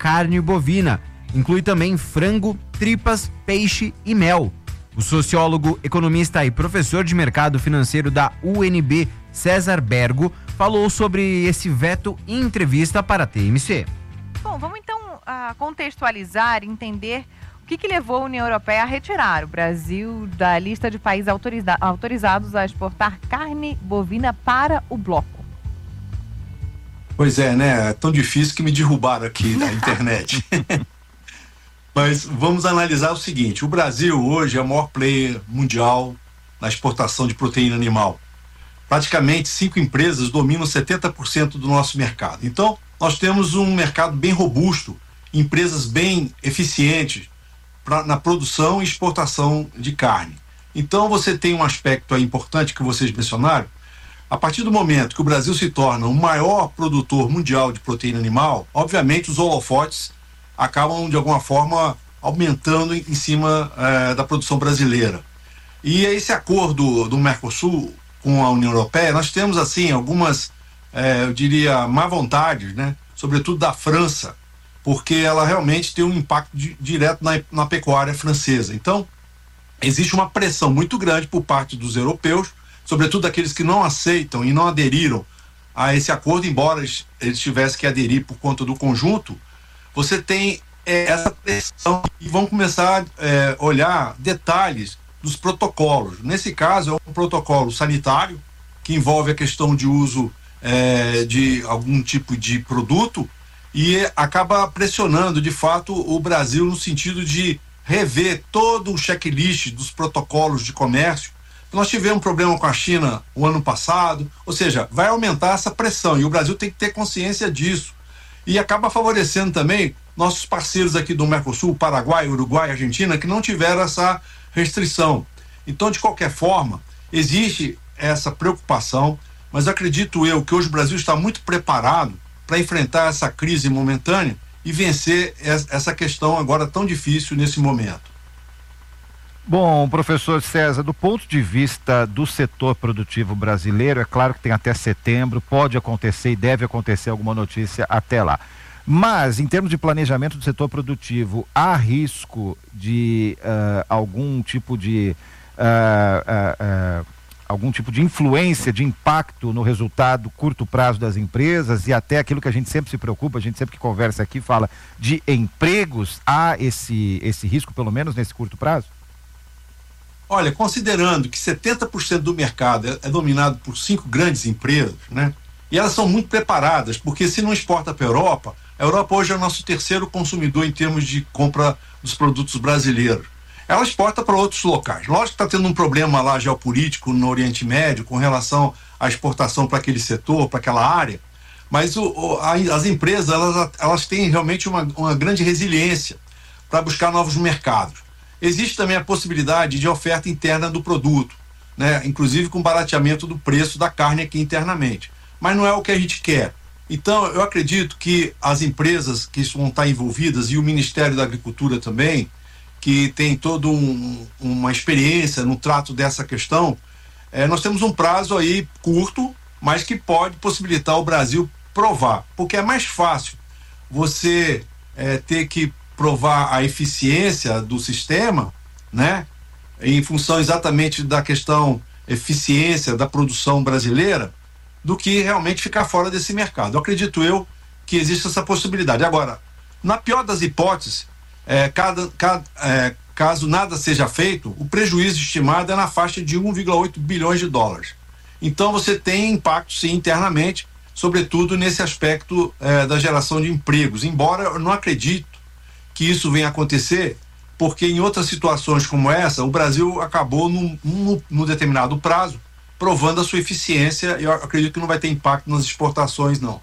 carne bovina. Inclui também frango, tripas, peixe e mel. O sociólogo, economista e professor de mercado financeiro da UNB, César Bergo, falou sobre esse veto em entrevista para a TMC. Bom, vamos então contextualizar e entender o que levou a União Europeia a retirar o Brasil da lista de países autorizados a exportar carne bovina para o bloco. Pois é, né? É tão difícil que me derrubaram aqui na internet. Mas vamos analisar o seguinte: o Brasil hoje é o maior player mundial na exportação de proteína animal. Praticamente 5 empresas dominam 70% do nosso mercado. Então, nós temos um mercado bem robusto, empresas bem eficientes na produção e exportação de carne. Então, você tem um aspecto aí importante que vocês mencionaram. A partir do momento que o Brasil se torna o maior produtor mundial de proteína animal, obviamente os holofotes acabam de alguma forma aumentando em cima da produção brasileira. E esse acordo do Mercosul com a União Europeia, nós temos assim algumas, eu diria, má vontades, né? Sobretudo da França, porque ela realmente tem um impacto direto na pecuária francesa. Então, existe uma pressão muito grande por parte dos europeus, sobretudo aqueles que não aceitam e não aderiram a esse acordo, embora eles tivessem que aderir por conta do conjunto. Você tem essa pressão e vão começar a olhar detalhes dos protocolos. Nesse caso, é um protocolo sanitário que envolve a questão de uso de algum tipo de produto e acaba pressionando, de fato, o Brasil no sentido de rever todo o checklist dos protocolos de comércio. Nós tivemos um problema com a China o ano passado, ou seja, vai aumentar essa pressão e o Brasil tem que ter consciência disso. E acaba favorecendo também nossos parceiros aqui do Mercosul, Paraguai, Uruguai, Argentina, que não tiveram essa restrição. Então, de qualquer forma, existe essa preocupação, mas acredito eu que hoje o Brasil está muito preparado para enfrentar essa crise momentânea e vencer essa questão agora tão difícil nesse momento. Bom, professor César, do ponto de vista do setor produtivo brasileiro, é claro que tem até setembro, pode acontecer e deve acontecer alguma notícia até lá. Mas, em termos de planejamento do setor produtivo, há risco de algum tipo de influência, de impacto no resultado curto prazo das empresas e até aquilo que a gente sempre se preocupa, a gente sempre que conversa aqui fala de empregos, há esse risco pelo menos nesse curto prazo? Olha, considerando que 70% do mercado é dominado por 5 grandes empresas, né? E elas são muito preparadas, porque se não exporta para a Europa hoje é o nosso terceiro consumidor em termos de compra dos produtos brasileiros. Ela exporta para outros locais. Lógico que está tendo um problema lá geopolítico no Oriente Médio com relação à exportação para aquele setor, para aquela área, mas as empresas elas têm realmente uma grande resiliência para buscar novos mercados. Existe também a possibilidade de oferta interna do produto, né? Inclusive com barateamento do preço da carne aqui internamente. Mas não é o que a gente quer. Então, eu acredito que as empresas que vão estar envolvidas e o Ministério da Agricultura também, que tem toda uma experiência no trato dessa questão, nós temos um prazo aí curto, mas que pode possibilitar o Brasil provar. Porque é mais fácil você ter que provar a eficiência do sistema, né? Em função exatamente da questão eficiência da produção brasileira, do que realmente ficar fora desse mercado. Eu acredito que existe essa possibilidade. Agora, na pior das hipóteses, caso nada seja feito, o prejuízo estimado é na faixa de 1,8 bilhões de dólares. Então você tem impacto sim internamente, sobretudo nesse aspecto da geração de empregos, embora eu não acredito que isso venha acontecer, porque em outras situações como essa, o Brasil acabou num determinado prazo provando a sua eficiência e eu acredito que não vai ter impacto nas exportações, não.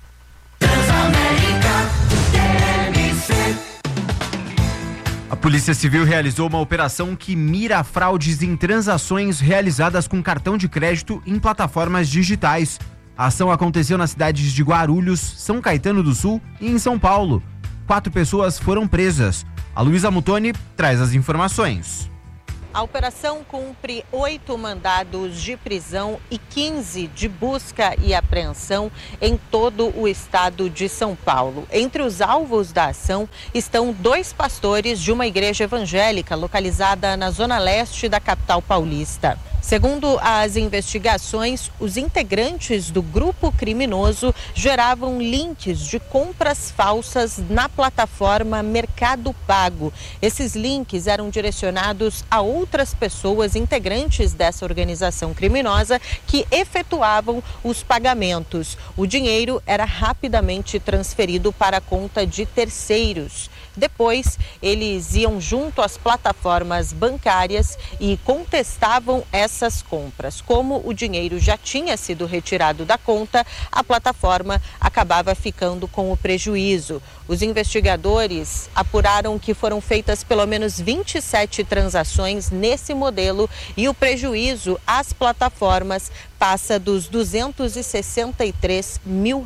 A Polícia Civil realizou uma operação que mira fraudes em transações realizadas com cartão de crédito em plataformas digitais. A ação aconteceu nas cidades de Guarulhos, São Caetano do Sul e em São Paulo. 4 pessoas foram presas. A Luísa Mutoni traz as informações. A operação cumpre 8 mandados de prisão e 15 de busca e apreensão em todo o estado de São Paulo. Entre os alvos da ação estão 2 pastores de uma igreja evangélica localizada na zona leste da capital paulista. Segundo as investigações, os integrantes do grupo criminoso geravam links de compras falsas na plataforma Mercado Pago. Esses links eram direcionados a outras pessoas integrantes dessa organização criminosa que efetuavam os pagamentos. O dinheiro era rapidamente transferido para a conta de terceiros. Depois, eles iam junto às plataformas bancárias e contestavam essas compras. Como o dinheiro já tinha sido retirado da conta, a plataforma acabava ficando com o prejuízo. Os investigadores apuraram que foram feitas pelo menos 27 transações nesse modelo e o prejuízo às plataformas passa dos R$263 mil.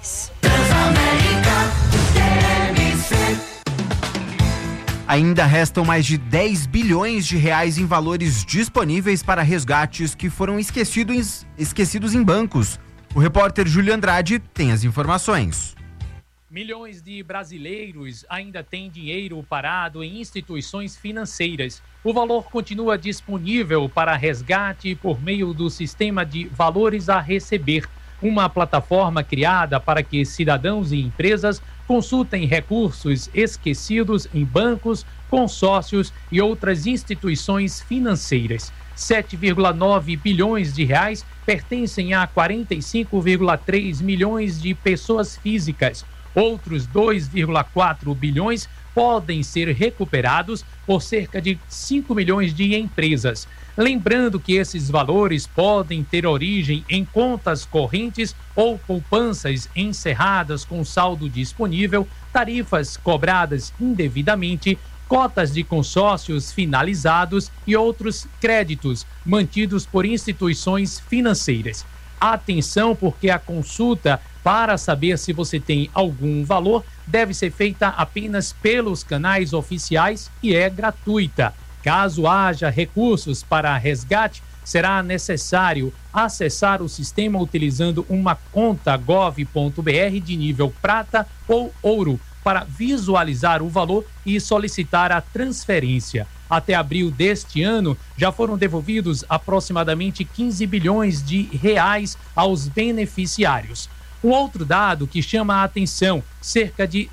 Ainda restam mais de 10 bilhões de reais em valores disponíveis para resgates que foram esquecidos em bancos. O repórter Júlio Andrade tem as informações. Milhões de brasileiros ainda têm dinheiro parado em instituições financeiras. O valor continua disponível para resgate por meio do sistema de valores a receber, uma plataforma criada para que cidadãos e empresas consultem recursos esquecidos em bancos, consórcios e outras instituições financeiras. 7,9 bilhões de reais pertencem a 45,3 milhões de pessoas físicas. Outros 2,4 bilhões podem ser recuperados por cerca de 5 milhões de empresas. Lembrando que esses valores podem ter origem em contas correntes ou poupanças encerradas com saldo disponível, tarifas cobradas indevidamente, cotas de consórcios finalizados e outros créditos mantidos por instituições financeiras. Atenção, porque a consulta para saber se você tem algum valor deve ser feita apenas pelos canais oficiais e é gratuita. Caso haja recursos para resgate, será necessário acessar o sistema utilizando uma conta gov.br de nível prata ou ouro para visualizar o valor e solicitar a transferência. Até abril deste ano, já foram devolvidos aproximadamente 15 bilhões de reais aos beneficiários. Um outro dado que chama a atenção, cerca de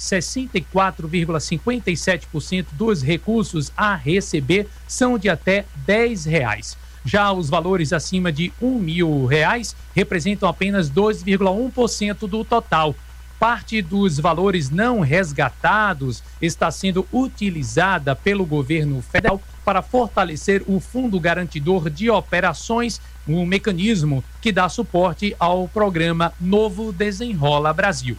64,57% dos recursos a receber são de até R$10. Já os valores acima de R$1.000 representam apenas 2,1% do total. Parte dos valores não resgatados está sendo utilizada pelo governo federal para fortalecer o Fundo Garantidor de Operações, um mecanismo que dá suporte ao programa Novo Desenrola Brasil.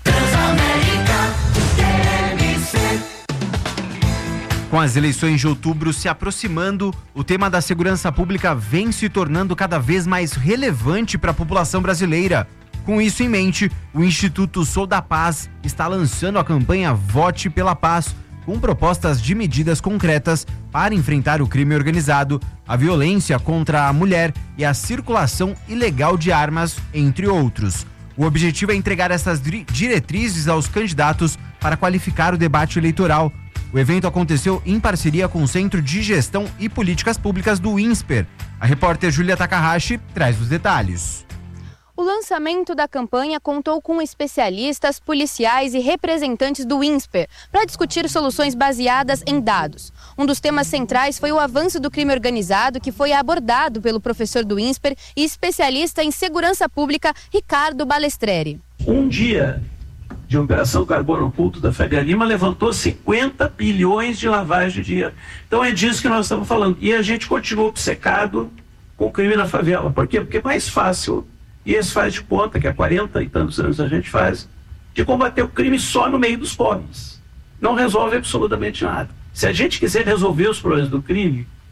Com as eleições de outubro se aproximando, o tema da segurança pública vem se tornando cada vez mais relevante para a população brasileira. Com isso em mente, o Instituto Sou da Paz está lançando a campanha Vote pela Paz, com propostas de medidas concretas para enfrentar o crime organizado, a violência contra a mulher e a circulação ilegal de armas, entre outros. O objetivo é entregar essas diretrizes aos candidatos para qualificar o debate eleitoral. O evento aconteceu em parceria com o Centro de Gestão e Políticas Públicas do INSPER. A repórter Júlia Takahashi traz os detalhes. O lançamento da campanha contou com especialistas, policiais e representantes do INSPER para discutir soluções baseadas em dados. Um dos temas centrais foi o avanço do crime organizado, que foi abordado pelo professor do INSPER e especialista em segurança pública, Ricardo Balestreri. Um dia de Operação Carbono Oculto da Faria Lima levantou 50 bilhões de lavagem de dinheiro. Então é disso que nós estamos falando. E a gente continua obcecado com o crime na favela. Por quê? Porque é mais fácil. E esse faz de conta, que há 40 e tantos anos a gente faz, de combater o crime só no meio dos pobres. Não resolve absolutamente nada. Se a gente quiser resolver os problemas do crime,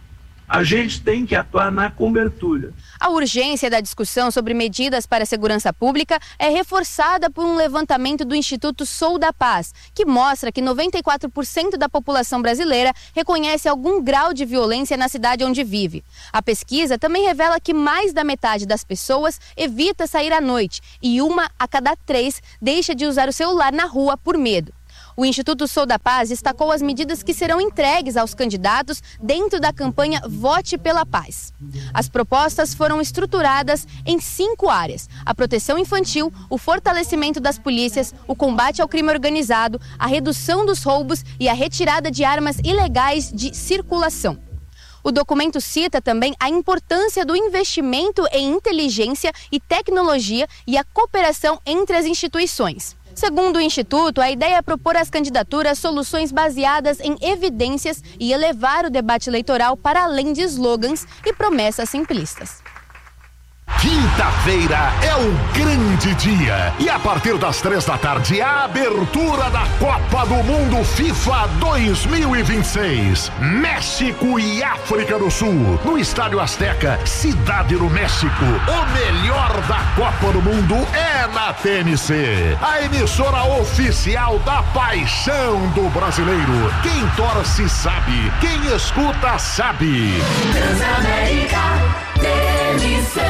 a gente tem que atuar na cobertura. A urgência da discussão sobre medidas para a segurança pública é reforçada por um levantamento do Instituto Sou da Paz, que mostra que 94% da população brasileira reconhece algum grau de violência na cidade onde vive. A pesquisa também revela que mais da metade das pessoas evita sair à noite e 1 a cada 3 deixa de usar o celular na rua por medo. O Instituto Sou da Paz destacou as medidas que serão entregues aos candidatos dentro da campanha Vote pela Paz. As propostas foram estruturadas em 5 áreas: a proteção infantil, o fortalecimento das polícias, o combate ao crime organizado, a redução dos roubos e a retirada de armas ilegais de circulação. O documento cita também a importância do investimento em inteligência e tecnologia e a cooperação entre as instituições. Segundo o Instituto, a ideia é propor às candidaturas soluções baseadas em evidências e elevar o debate eleitoral para além de slogans e promessas simplistas. Quinta-feira é o grande dia e a partir das 3 da tarde a abertura da Copa do Mundo FIFA 2026. México e África do Sul, no Estádio Azteca, Cidade do México. O melhor da Copa do Mundo é na TNC, a emissora oficial da paixão do brasileiro. Quem torce sabe, quem escuta sabe. Transamérica TNC.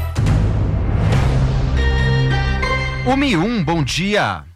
1:01, bom dia.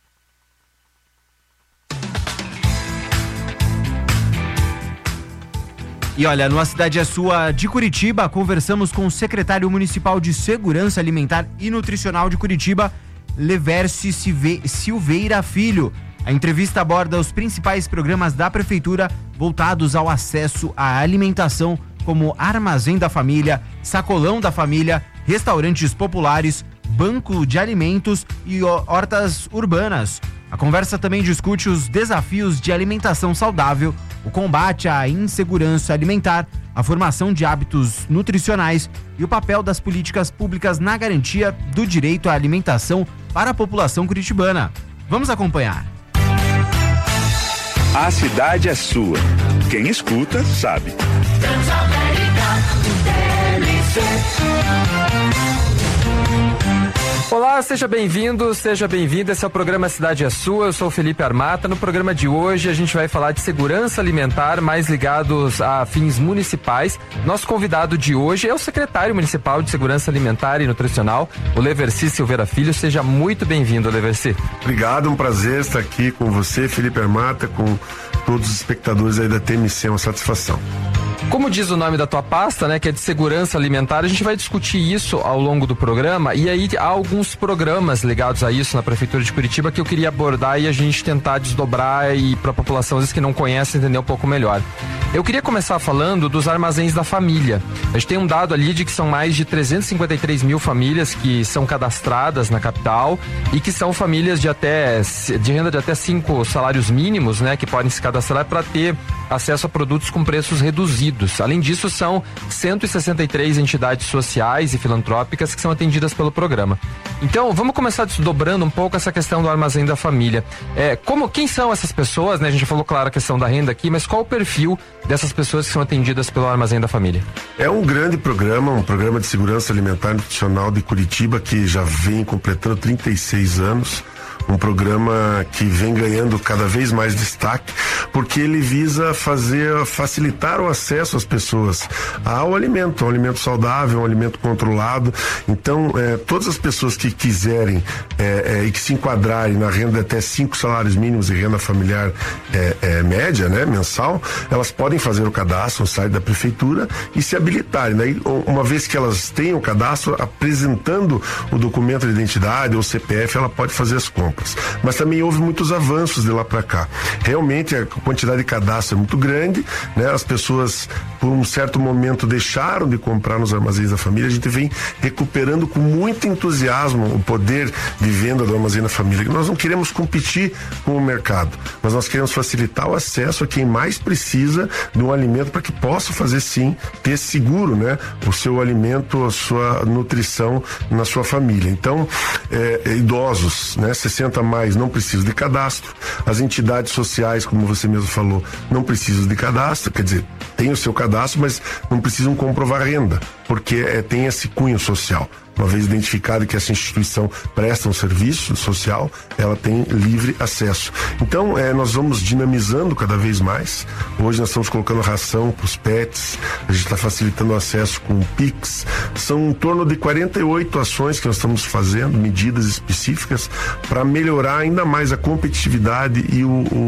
E olha, no A Cidade é Sua de Curitiba, conversamos com o secretário municipal de Segurança Alimentar e Nutricional de Curitiba, Leverci Silveira Filho. A entrevista aborda os principais programas da prefeitura voltados ao acesso à alimentação, como Armazém da Família, Sacolão da Família, restaurantes populares, banco de alimentos e hortas urbanas. A conversa também discute os desafios de alimentação saudável, o combate à insegurança alimentar, a formação de hábitos nutricionais e o papel das políticas públicas na garantia do direito à alimentação para a população curitibana. Vamos acompanhar. A cidade é sua. Quem escuta, sabe. Olá, seja bem-vindo, seja bem-vinda. Esse é o programa Cidade é Sua. Eu sou o Felipe Armata. No programa de hoje a gente vai falar de segurança alimentar, mais ligados a fins municipais. Nosso convidado de hoje é o secretário municipal de Segurança Alimentar e Nutricional, o Leverci Silveira Filho. Seja muito bem-vindo, Leverci. Obrigado, um prazer estar aqui com você, Felipe Armata, com todos os espectadores aí da TMC, é uma satisfação. Como diz o nome da tua pasta, né, que é de segurança alimentar, a gente vai discutir isso ao longo do programa, e aí há alguns programas ligados a isso na Prefeitura de Curitiba que eu queria abordar e a gente tentar desdobrar e para a população, às vezes, que não conhece, entender um pouco melhor. Eu queria começar falando dos armazéns da família. A gente tem um dado ali de que são mais de 353 mil famílias que são cadastradas na capital e que são famílias de renda de até 5 salários mínimos, né, que podem se cadastrar para ter acesso a produtos com preços reduzidos. Além disso, são 163 entidades sociais e filantrópicas que são atendidas pelo programa. Então, vamos começar desdobrando um pouco essa questão do armazém da família. Quem são essas pessoas, né? A gente já falou, claro, a questão da renda aqui, mas qual o perfil dessas pessoas que são atendidas pelo armazém da família? É um grande programa, um programa de segurança alimentar e nutricional de Curitiba que já vem completando 36 anos. Um programa que vem ganhando cada vez mais destaque, porque ele visa facilitar o acesso às pessoas ao alimento, um alimento saudável, um alimento controlado. Então, todas as pessoas que quiserem e que se enquadrarem na renda de até 5 salários mínimos e renda familiar média, né, mensal, elas podem fazer o cadastro no site da prefeitura e se habilitarem. Daí, uma vez que elas tenham o cadastro, apresentando o documento de identidade ou CPF, ela pode fazer as compras. Mas também houve muitos avanços de lá para cá. Realmente a quantidade de cadastro é muito grande, né? As pessoas por um certo momento deixaram de comprar nos armazéns da família. A gente vem recuperando com muito entusiasmo o poder de venda do armazém da família. Nós não queremos competir com o mercado, mas nós queremos facilitar o acesso a quem mais precisa de um alimento para que possa fazer sim, ter seguro, né? O seu alimento, a sua nutrição na sua família. Então, idosos, né? 60 mais não precisam de cadastro. As entidades sociais, como você mesmo falou, não precisam de cadastro, quer dizer, tem o seu cadastro, mas não precisam comprovar renda, porque tem esse cunho social. Uma vez identificado que essa instituição presta um serviço social, ela tem livre acesso. Então, nós vamos dinamizando cada vez mais. Hoje nós estamos colocando ração para os pets, a gente está facilitando o acesso com o Pix. São em torno de 48 ações que nós estamos fazendo, medidas específicas, para melhorar ainda mais a competitividade e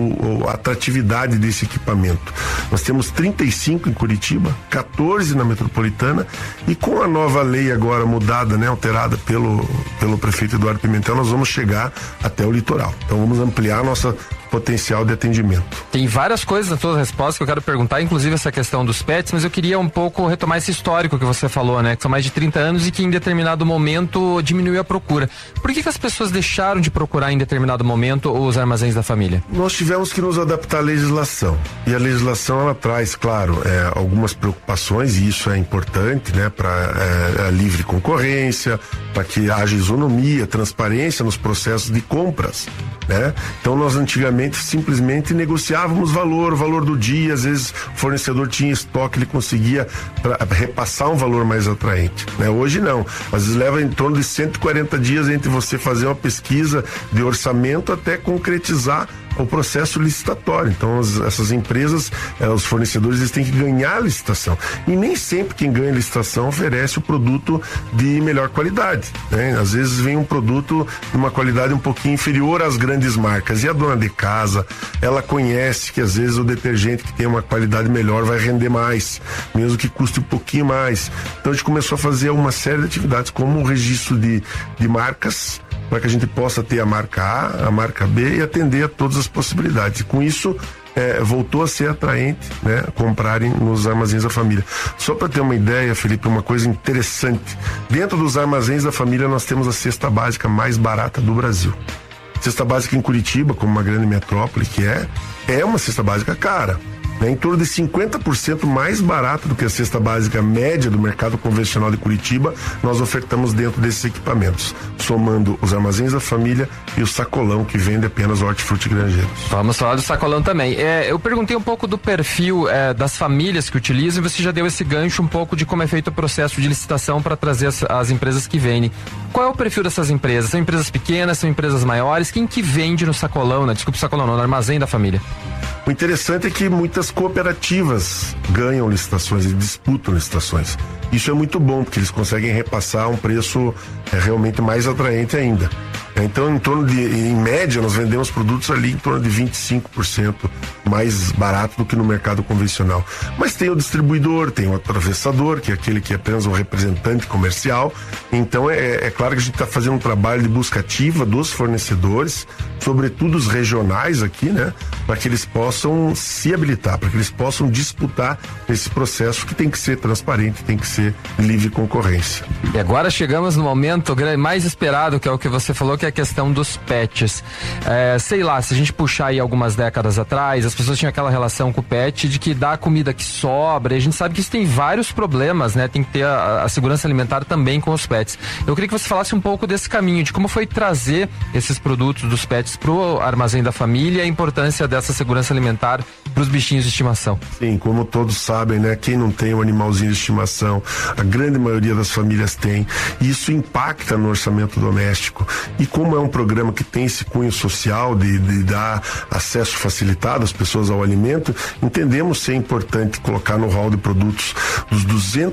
a atratividade desse equipamento. Nós temos 35 em Curitiba, 14 na metropolitana, e com a nova lei agora mudada, alterada pelo prefeito Eduardo Pimentel, nós vamos chegar até o litoral. Então vamos ampliar nossa potencial de atendimento. Tem várias coisas na tua resposta que eu quero perguntar, inclusive essa questão dos pets, mas eu queria um pouco retomar esse histórico que você falou, né? Que são mais de 30 anos e que em determinado momento diminuiu a procura. Por que as pessoas deixaram de procurar em determinado momento os armazéns da família? Nós tivemos que nos adaptar à legislação. E a legislação, ela traz, claro, algumas preocupações, e isso é importante, né? Para livre concorrência, para que haja isonomia, transparência nos processos de compras, né? Então nós antigamente simplesmente negociávamos o valor do dia, às vezes o fornecedor tinha estoque, ele conseguia repassar um valor mais atraente, né? Hoje não, às vezes leva em torno de 140 dias entre você fazer uma pesquisa de orçamento até concretizar o processo licitatório. Então essas empresas, os fornecedores, eles têm que ganhar a licitação, e nem sempre quem ganha a licitação oferece o produto de melhor qualidade, né? Às vezes vem um produto de uma qualidade um pouquinho inferior às grandes marcas, e a dona de casa, ela conhece que às vezes o detergente que tem uma qualidade melhor vai render mais, mesmo que custe um pouquinho mais. Então a gente começou a fazer uma série de atividades, como o registro de marcas, para que a gente possa ter a marca A, a marca B, e atender a todas as possibilidades. E com isso, voltou a ser atraente, né, comprarem nos armazéns da família. Só para ter uma ideia, Felipe, uma coisa interessante: dentro dos armazéns da família nós temos a cesta básica mais barata do Brasil. Cesta básica em Curitiba, como uma grande metrópole que é uma cesta básica cara, né, em torno de 50% mais barata do que a cesta básica média do mercado convencional de Curitiba. Nós ofertamos dentro desses equipamentos, somando os armazéns da família e o sacolão, que vende apenas hortifruti granjeiros. Vamos falar do sacolão também. Eu perguntei um pouco do perfil das famílias que utilizam, e você já deu esse gancho um pouco de como é feito o processo de licitação para trazer as empresas que vendem. Qual é o perfil dessas empresas? São empresas pequenas, são empresas maiores? Quem que vende no sacolão, no armazém da família? O interessante é que muitas cooperativas ganham licitações e disputam licitações. Isso é muito bom, porque eles conseguem repassar um preço realmente mais atraente ainda. Então, em média, nós vendemos produtos ali em torno de 25% mais barato do que no mercado convencional. Mas tem o distribuidor, tem o atravessador, que é aquele que é apenas um representante comercial. Então, é claro que a gente está fazendo um trabalho de busca ativa dos fornecedores, sobretudo os regionais aqui, né? Para que eles possam se habilitar, para que eles possam disputar esse processo, que tem que ser transparente, tem que ser livre concorrência. E agora chegamos no momento mais esperado, que é o que você falou, que é a questão dos pets. Sei lá, se a gente puxar aí algumas décadas atrás, as pessoas tinham aquela relação com o pet de que dá a comida que sobra, e a gente sabe que isso tem vários problemas, né? Tem que ter a segurança alimentar também com os pets. Eu queria que você falasse um pouco desse caminho, de como foi trazer esses produtos dos pets pro armazém da família, e a importância dessa segurança alimentar pros bichinhos de estimação. Sim, como todos sabem, né? Quem não tem um animalzinho de estimação, a grande maioria das famílias tem, e isso impacta no orçamento doméstico. E como é um programa que tem esse cunho social de dar acesso facilitado às pessoas ao alimento, entendemos ser importante colocar no hall de produtos, dos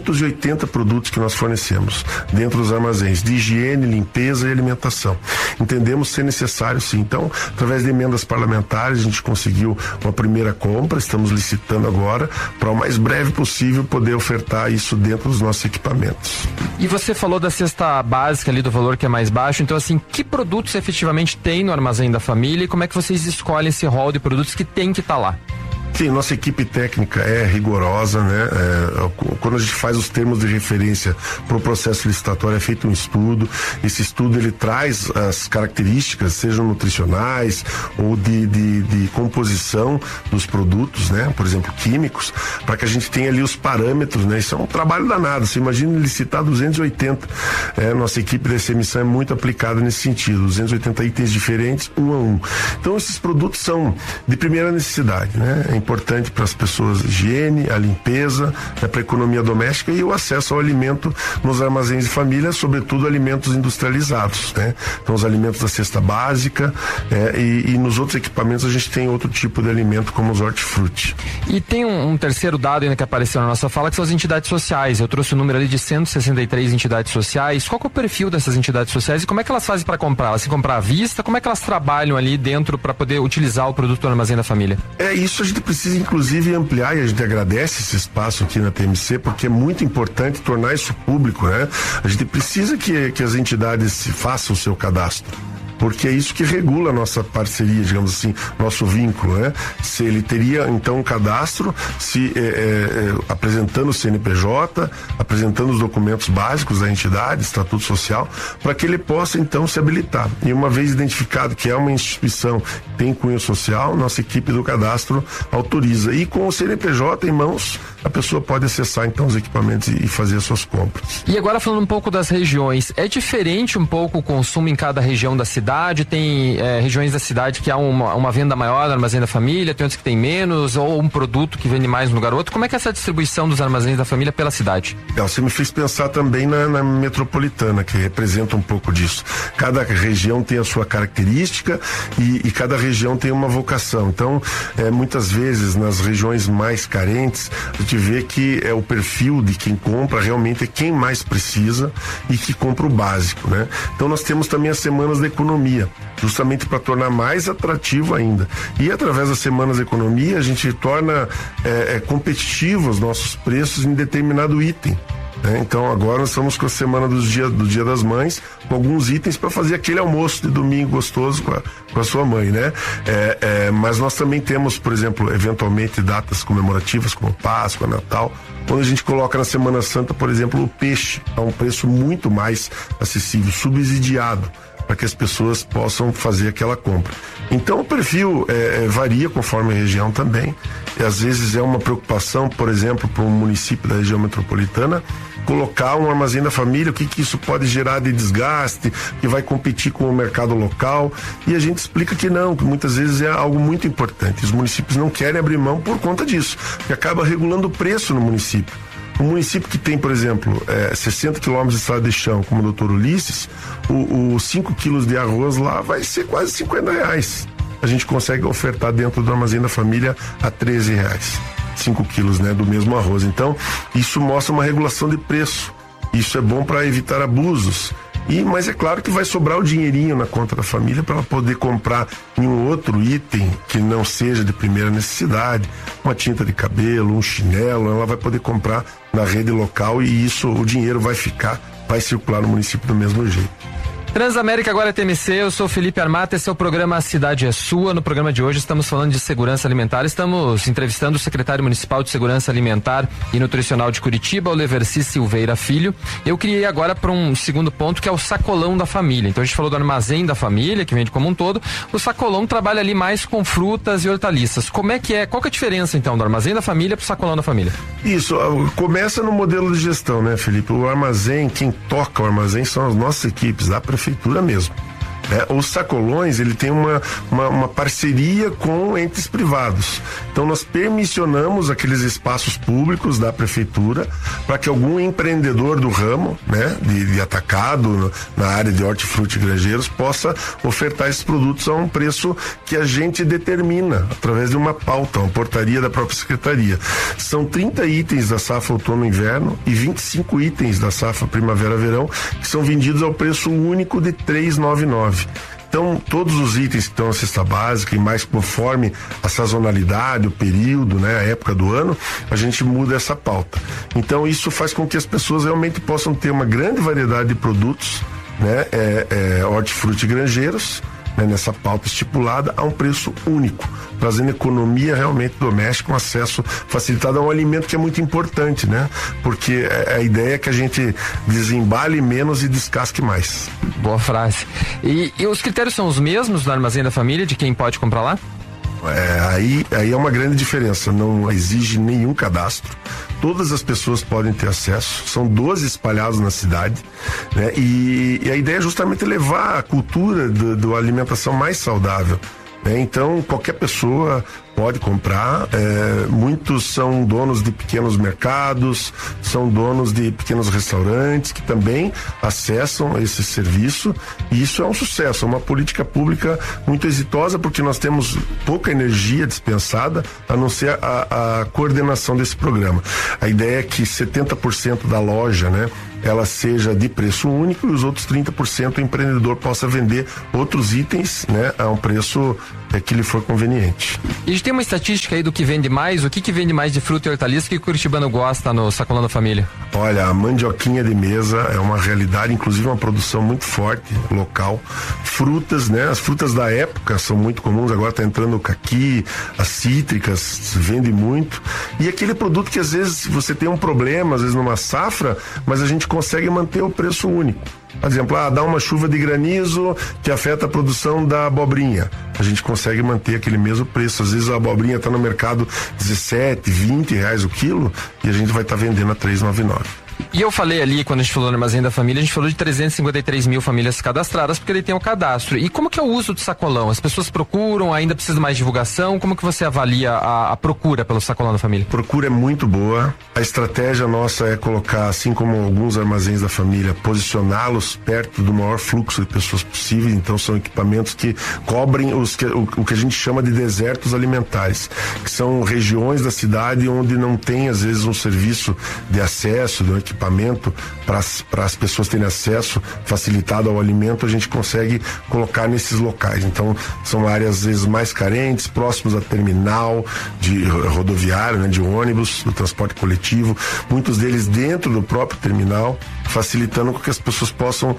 280 produtos que nós fornecemos dentro dos armazéns, de higiene, limpeza e alimentação. Entendemos ser necessário, sim. Então, através de emendas parlamentares, a gente conseguiu uma primeira compra, estamos licitando agora, para o mais breve possível poder ofertar isso dentro dos nossos equipamentos. E você falou da cesta básica ali, do valor que é mais baixo, então assim, que produtos efetivamente tem no armazém da família, e como é que vocês escolhem esse rol de produtos que tem que estar lá? nossa equipe técnica é rigorosa, né? Quando a gente faz os termos de referência para o processo licitatório, é feito um estudo. Esse estudo ele traz as características, sejam nutricionais ou de composição dos produtos, né? Por exemplo, químicos, para que a gente tenha ali os parâmetros, né? Isso é um trabalho danado. Você imagina licitar 280. Nossa equipe dessa emissão é muito aplicada nesse sentido. 280 itens diferentes, um a um. Então, esses produtos são de primeira necessidade, né? É importante para as pessoas a higiene, a limpeza, para a economia doméstica e o acesso ao alimento nos armazéns de família, sobretudo alimentos industrializados, né? Então, os alimentos da cesta básica e nos outros equipamentos a gente tem outro tipo de alimento, como os hortifruti. E tem um terceiro dado ainda que apareceu na nossa fala, que são as entidades sociais. Eu trouxe o número ali de 163 entidades sociais. Qual que é o perfil dessas entidades sociais e como é que elas fazem para comprar? Elas se comprar à vista? Como é que elas trabalham ali dentro para poder utilizar o produto do Armazém da Família? Isso a gente precisa inclusive ampliar e a gente agradece esse espaço aqui na TMC porque é muito importante tornar isso público, né? A gente precisa que as entidades façam o seu cadastro, porque é isso que regula a nossa parceria, digamos assim, nosso vínculo, né? Se ele teria, então, um cadastro, apresentando o CNPJ, apresentando os documentos básicos da entidade, estatuto social, para que ele possa, então, se habilitar. E uma vez identificado que é uma instituição que tem cunho social, nossa equipe do cadastro autoriza. E com o CNPJ em mãos, a pessoa pode acessar, então, os equipamentos e fazer as suas compras. E agora falando um pouco das regiões, é diferente um pouco o consumo em cada região da cidade? Tem regiões da cidade que há uma venda maior no Armazém da Família, tem outros que tem menos, ou um produto que vende mais num lugar ou outro. Como é que é essa distribuição dos Armazéns da Família pela cidade? Você me fez pensar também na metropolitana, que representa um pouco disso. Cada região tem a sua característica e cada região tem uma vocação. Então, muitas vezes, nas regiões mais carentes, a gente vê que o perfil de quem compra realmente é quem mais precisa e que compra o básico, né? Então, nós temos também as semanas da economia, justamente para tornar mais atrativo ainda. E através das semanas de economia, a gente torna competitivos os nossos preços em determinado item. Então agora nós estamos com a semana do Dia das Mães, com alguns itens para fazer aquele almoço de domingo gostoso com a sua mãe, né? Mas nós também temos, por exemplo, eventualmente datas comemorativas como Páscoa, Natal, onde a gente coloca na Semana Santa, por exemplo, o peixe a um preço muito mais acessível, subsidiado, para que as pessoas possam fazer aquela compra. Então o perfil varia conforme a região também. E às vezes é uma preocupação, por exemplo, para um município da região metropolitana, colocar um Armazém da Família, o que isso pode gerar de desgaste, que vai competir com o mercado local, e a gente explica que não, que muitas vezes é algo muito importante. Os municípios não querem abrir mão por conta disso, que acaba regulando o preço no município. Um município que tem, por exemplo, 60 quilômetros de estrada de chão, como o Dr. Ulisses, os 5 quilos de arroz lá vai ser quase R$50. A gente consegue ofertar dentro do Armazém da Família a R$13. 5 quilos, né, do mesmo arroz. Então, isso mostra uma regulação de preço. Isso é bom para evitar abusos. Mas é claro que vai sobrar o dinheirinho na conta da família para ela poder comprar em um outro item que não seja de primeira necessidade, uma tinta de cabelo, um chinelo, ela vai poder comprar na rede local e o dinheiro vai circular no município do mesmo jeito. Transamérica agora é TMC, eu sou Felipe Armata, esse é o programa A Cidade é Sua. No programa de hoje estamos falando de segurança alimentar, estamos entrevistando o secretário municipal de Segurança Alimentar e Nutricional de Curitiba, o Leverci Silveira Filho. Eu queria ir agora para um segundo ponto, que é o sacolão da família. Então a gente falou do Armazém da Família, que vende como um todo, o sacolão trabalha ali mais com frutas e hortaliças. Qual que é a diferença então do Armazém da Família para o sacolão da família? Isso, começa no modelo de gestão, né, Felipe? O armazém, quem toca o armazém são as nossas equipes da prefeitura mesmo. Os sacolões, ele tem uma parceria com entes privados. Então nós permissionamos aqueles espaços públicos da prefeitura para que algum empreendedor do ramo, né, de atacado na área de hortifruti e granjeiros possa ofertar esses produtos a um preço que a gente determina através de uma pauta, uma portaria da própria secretaria. São 30 itens da safra outono-inverno e 25 itens da safra primavera-verão que são vendidos ao preço único de R$ 3,99. Então, todos os itens que estão na cesta básica e mais conforme a sazonalidade, o período, né, a época do ano, a gente muda essa pauta. Então, isso faz com que as pessoas realmente possam ter uma grande variedade de produtos, né, hortifruti e granjeiros, né, nessa pauta estipulada, a um preço único, trazendo economia realmente doméstica, um acesso facilitado a um alimento que é muito importante, né? Porque a ideia é que a gente desembale menos e descasque mais. Boa frase. E os critérios são os mesmos no Armazém da Família, de quem pode comprar lá? Aí é uma grande diferença, não exige nenhum cadastro, todas as pessoas podem ter acesso, são 12 espalhados na cidade, né? E a ideia é justamente levar a cultura da alimentação mais saudável, né? Então qualquer pessoa pode comprar, muitos são donos de pequenos mercados, são donos de pequenos restaurantes que também acessam esse serviço, e isso é um sucesso, é uma política pública muito exitosa, porque nós temos pouca energia dispensada, a não ser a coordenação desse programa. A ideia é que 70% da loja, né, ela seja de preço único, e os outros 30% o empreendedor possa vender outros itens, né, a um preço que lhe for conveniente. E a gente tem uma estatística aí do que vende mais, o que vende mais de fruta e hortaliça que o curitibano gosta no Sacolão da Família? Olha, a mandioquinha de mesa é uma realidade, inclusive uma produção muito forte, local. Frutas, né, as frutas da época são muito comuns, agora está entrando o caqui, as cítricas, se vende muito. E aquele produto que às vezes você tem um problema, às vezes numa safra, mas a gente consegue manter o preço único. Por exemplo, dá uma chuva de granizo que afeta a produção da abobrinha. A gente consegue manter aquele mesmo preço. Às vezes a abobrinha está no mercado R$17, R$20 o quilo, e a gente vai estar vendendo a R$3,99. E eu falei ali, quando a gente falou no Armazém da Família, a gente falou de 353 mil famílias cadastradas, porque ele tem o cadastro. E como que é o uso do sacolão? As pessoas procuram, ainda precisa de mais divulgação? Como que você avalia a procura pelo Sacolão da Família? A procura é muito boa. A estratégia nossa é colocar, assim como alguns armazéns da família, posicioná-los perto do maior fluxo de pessoas possível. Então são equipamentos que cobrem o que a gente chama de desertos alimentares, que são regiões da cidade onde não tem, às vezes, um serviço de acesso, de um equipamento para as pessoas terem acesso facilitado ao alimento. A gente consegue colocar nesses locais. Então são áreas às vezes mais carentes, próximos a terminal de rodoviário, né, de ônibus, do transporte coletivo, muitos deles dentro do próprio terminal, facilitando com que as pessoas possam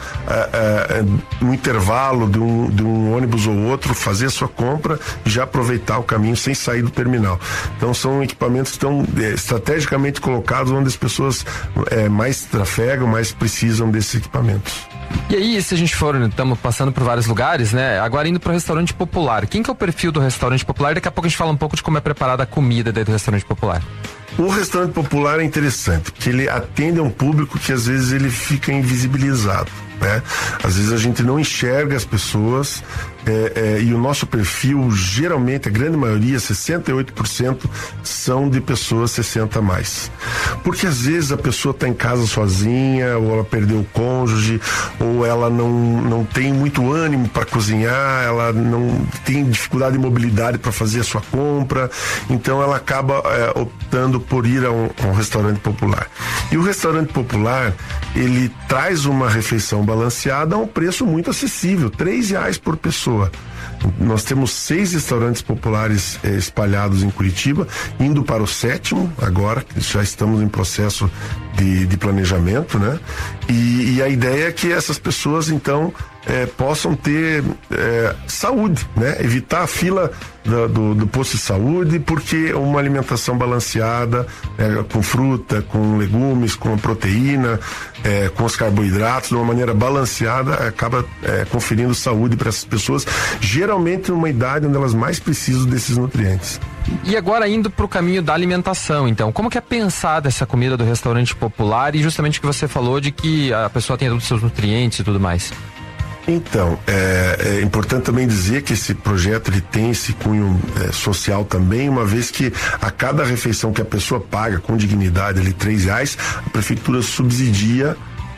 no intervalo de um ônibus ou outro fazer a sua compra e já aproveitar o caminho sem sair do terminal. Então são equipamentos que estão estrategicamente colocados onde as pessoas mais trafegam, mais precisam desses equipamentos. E aí, se a gente for, estamos passando por vários lugares, né? Agora indo para o restaurante popular. Quem que é o perfil do restaurante popular? Daqui a pouco a gente fala um pouco de como é preparada a comida dentro do restaurante popular. O restaurante popular é interessante, porque ele atende a um público que às vezes ele fica invisibilizado, né? Às vezes a gente não enxerga as pessoas, e o nosso perfil, geralmente, a grande maioria, 68%, são de pessoas 60 a mais. Porque às vezes a pessoa está em casa sozinha, ou ela perdeu o cônjuge, ou ela não tem muito ânimo para cozinhar, ela não tem dificuldade de mobilidade para fazer a sua compra, então ela acaba optando por ir a um restaurante popular. E o restaurante popular, ele traz uma refeição balanceada a um preço muito acessível, R$3 por pessoa. Nós temos 6 restaurantes populares espalhados em Curitiba, indo para o 7º agora, já estamos em processo de planejamento, né? E a ideia é que essas pessoas, então, possam ter saúde, né? Evitar a fila do posto de saúde, porque uma alimentação balanceada, com fruta, com legumes, com proteína, com os carboidratos, de uma maneira balanceada, acaba conferindo saúde para essas pessoas, geralmente numa idade onde elas mais precisam desses nutrientes. E agora indo para o caminho da alimentação, então, como que é pensada essa comida do restaurante popular e justamente o que você falou de que a pessoa tem todos os seus nutrientes e tudo mais? Então, é importante também dizer que esse projeto ele tem esse cunho social também, uma vez que a cada refeição que a pessoa paga com dignidade, ali R$3, a prefeitura subsidia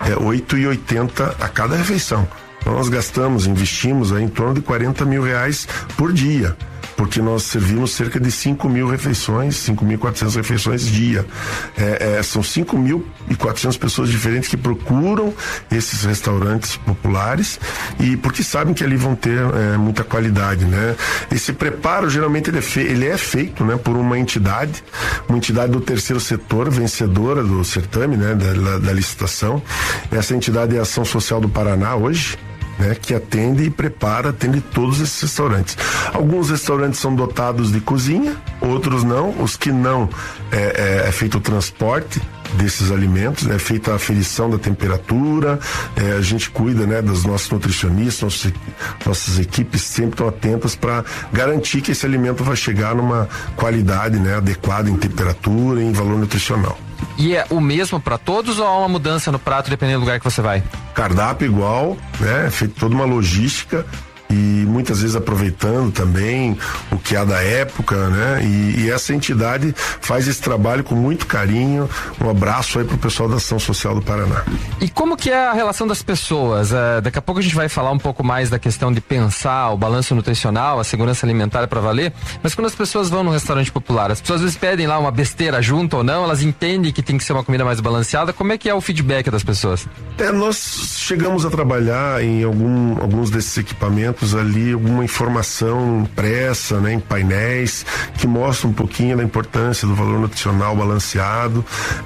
R$8,80 a cada refeição. Então nós investimos aí em torno de R$40 mil por dia, porque nós servimos cerca de 5 mil refeições, 5.400 refeições dia. São 5.400 pessoas diferentes que procuram esses restaurantes populares, e porque sabem que ali vão ter muita qualidade, né? Esse preparo geralmente ele é feito, né, por uma entidade do terceiro setor, vencedora do certame, né, da licitação. Essa entidade é a Ação Social do Paraná hoje, né, que atende todos esses restaurantes. Alguns restaurantes são dotados de cozinha, outros não. Os que não, é feito o transporte desses alimentos, é feita a aferição da temperatura, a gente cuida, né, dos nossos nutricionistas, nossas equipes sempre estão atentas para garantir que esse alimento vai chegar numa qualidade, né, adequada em temperatura e em valor nutricional. E é o mesmo para todos ou há uma mudança no prato dependendo do lugar que você vai? Cardápio igual, né, feito toda uma logística e muitas vezes aproveitando também o que há da época, né? E essa entidade faz esse trabalho com muito carinho. Um abraço aí pro pessoal da Ação Social do Paraná. E como que é a relação das pessoas? Daqui a pouco a gente vai falar um pouco mais da questão de pensar o balanço nutricional, a segurança alimentar para valer, mas quando as pessoas vão num restaurante popular, as pessoas às vezes pedem lá uma besteira junto ou não, elas entendem que tem que ser uma comida mais balanceada. Como é que é o feedback das pessoas? Nós chegamos a trabalhar em alguns desses equipamentos ali, alguma informação impressa, né, em painéis que mostra um pouquinho da importância do valor nutricional balanceado.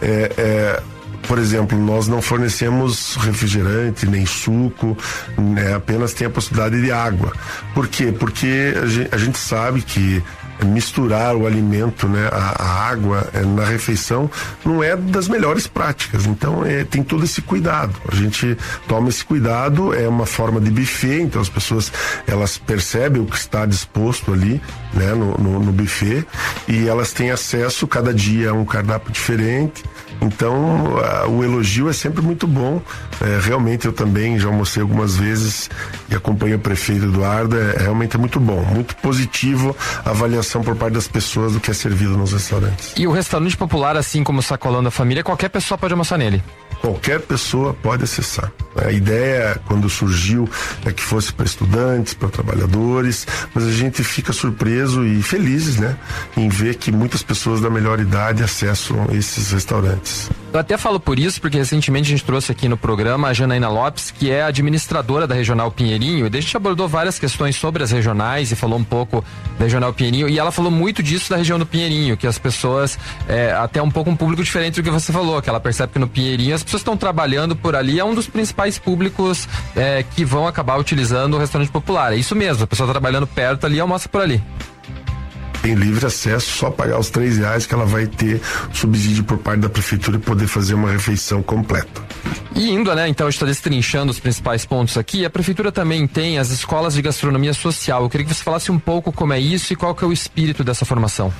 Por exemplo, nós não fornecemos refrigerante nem suco, né, apenas tem a possibilidade de água. Por quê? Porque a gente sabe que misturar o alimento, né, a água na refeição não é das melhores práticas, então tem todo esse cuidado, a gente toma esse cuidado, é uma forma de buffet, então as pessoas elas percebem o que está disposto ali, né, no buffet, e elas têm acesso cada dia a um cardápio diferente. Então o elogio é sempre muito bom. Realmente eu também já almocei algumas vezes e acompanho o prefeito Eduardo, realmente é muito bom, muito positivo a avaliação por parte das pessoas do que é servido nos restaurantes. E o restaurante popular, assim como o Sacolão da Família, qualquer pessoa pode almoçar nele? Qualquer pessoa pode acessar. A ideia, quando surgiu, é que fosse para estudantes, para trabalhadores, mas a gente fica surpreso e felizes, né, em ver que muitas pessoas da melhor idade acessam esses restaurantes. Eu até falo por isso, porque recentemente a gente trouxe aqui no programa a Janaína Lopes, que é administradora da Regional Pinheirinho, e a gente abordou várias questões sobre as regionais e falou um pouco da Regional Pinheirinho, e ela falou muito disso da região do Pinheirinho, que as pessoas, até um pouco um público diferente do que você falou, que ela percebe que no Pinheirinho as pessoas estão trabalhando por ali, é um dos principais públicos que vão acabar utilizando o restaurante popular. É isso mesmo, a pessoa trabalhando perto ali almoça por ali. Tem livre acesso, só pagar os R$3 que ela vai ter subsídio por parte da prefeitura e poder fazer uma refeição completa. E indo, né, então a gente está destrinchando os principais pontos aqui, a prefeitura também tem as escolas de gastronomia social. Eu queria que você falasse um pouco como é isso e qual que é o espírito dessa formação.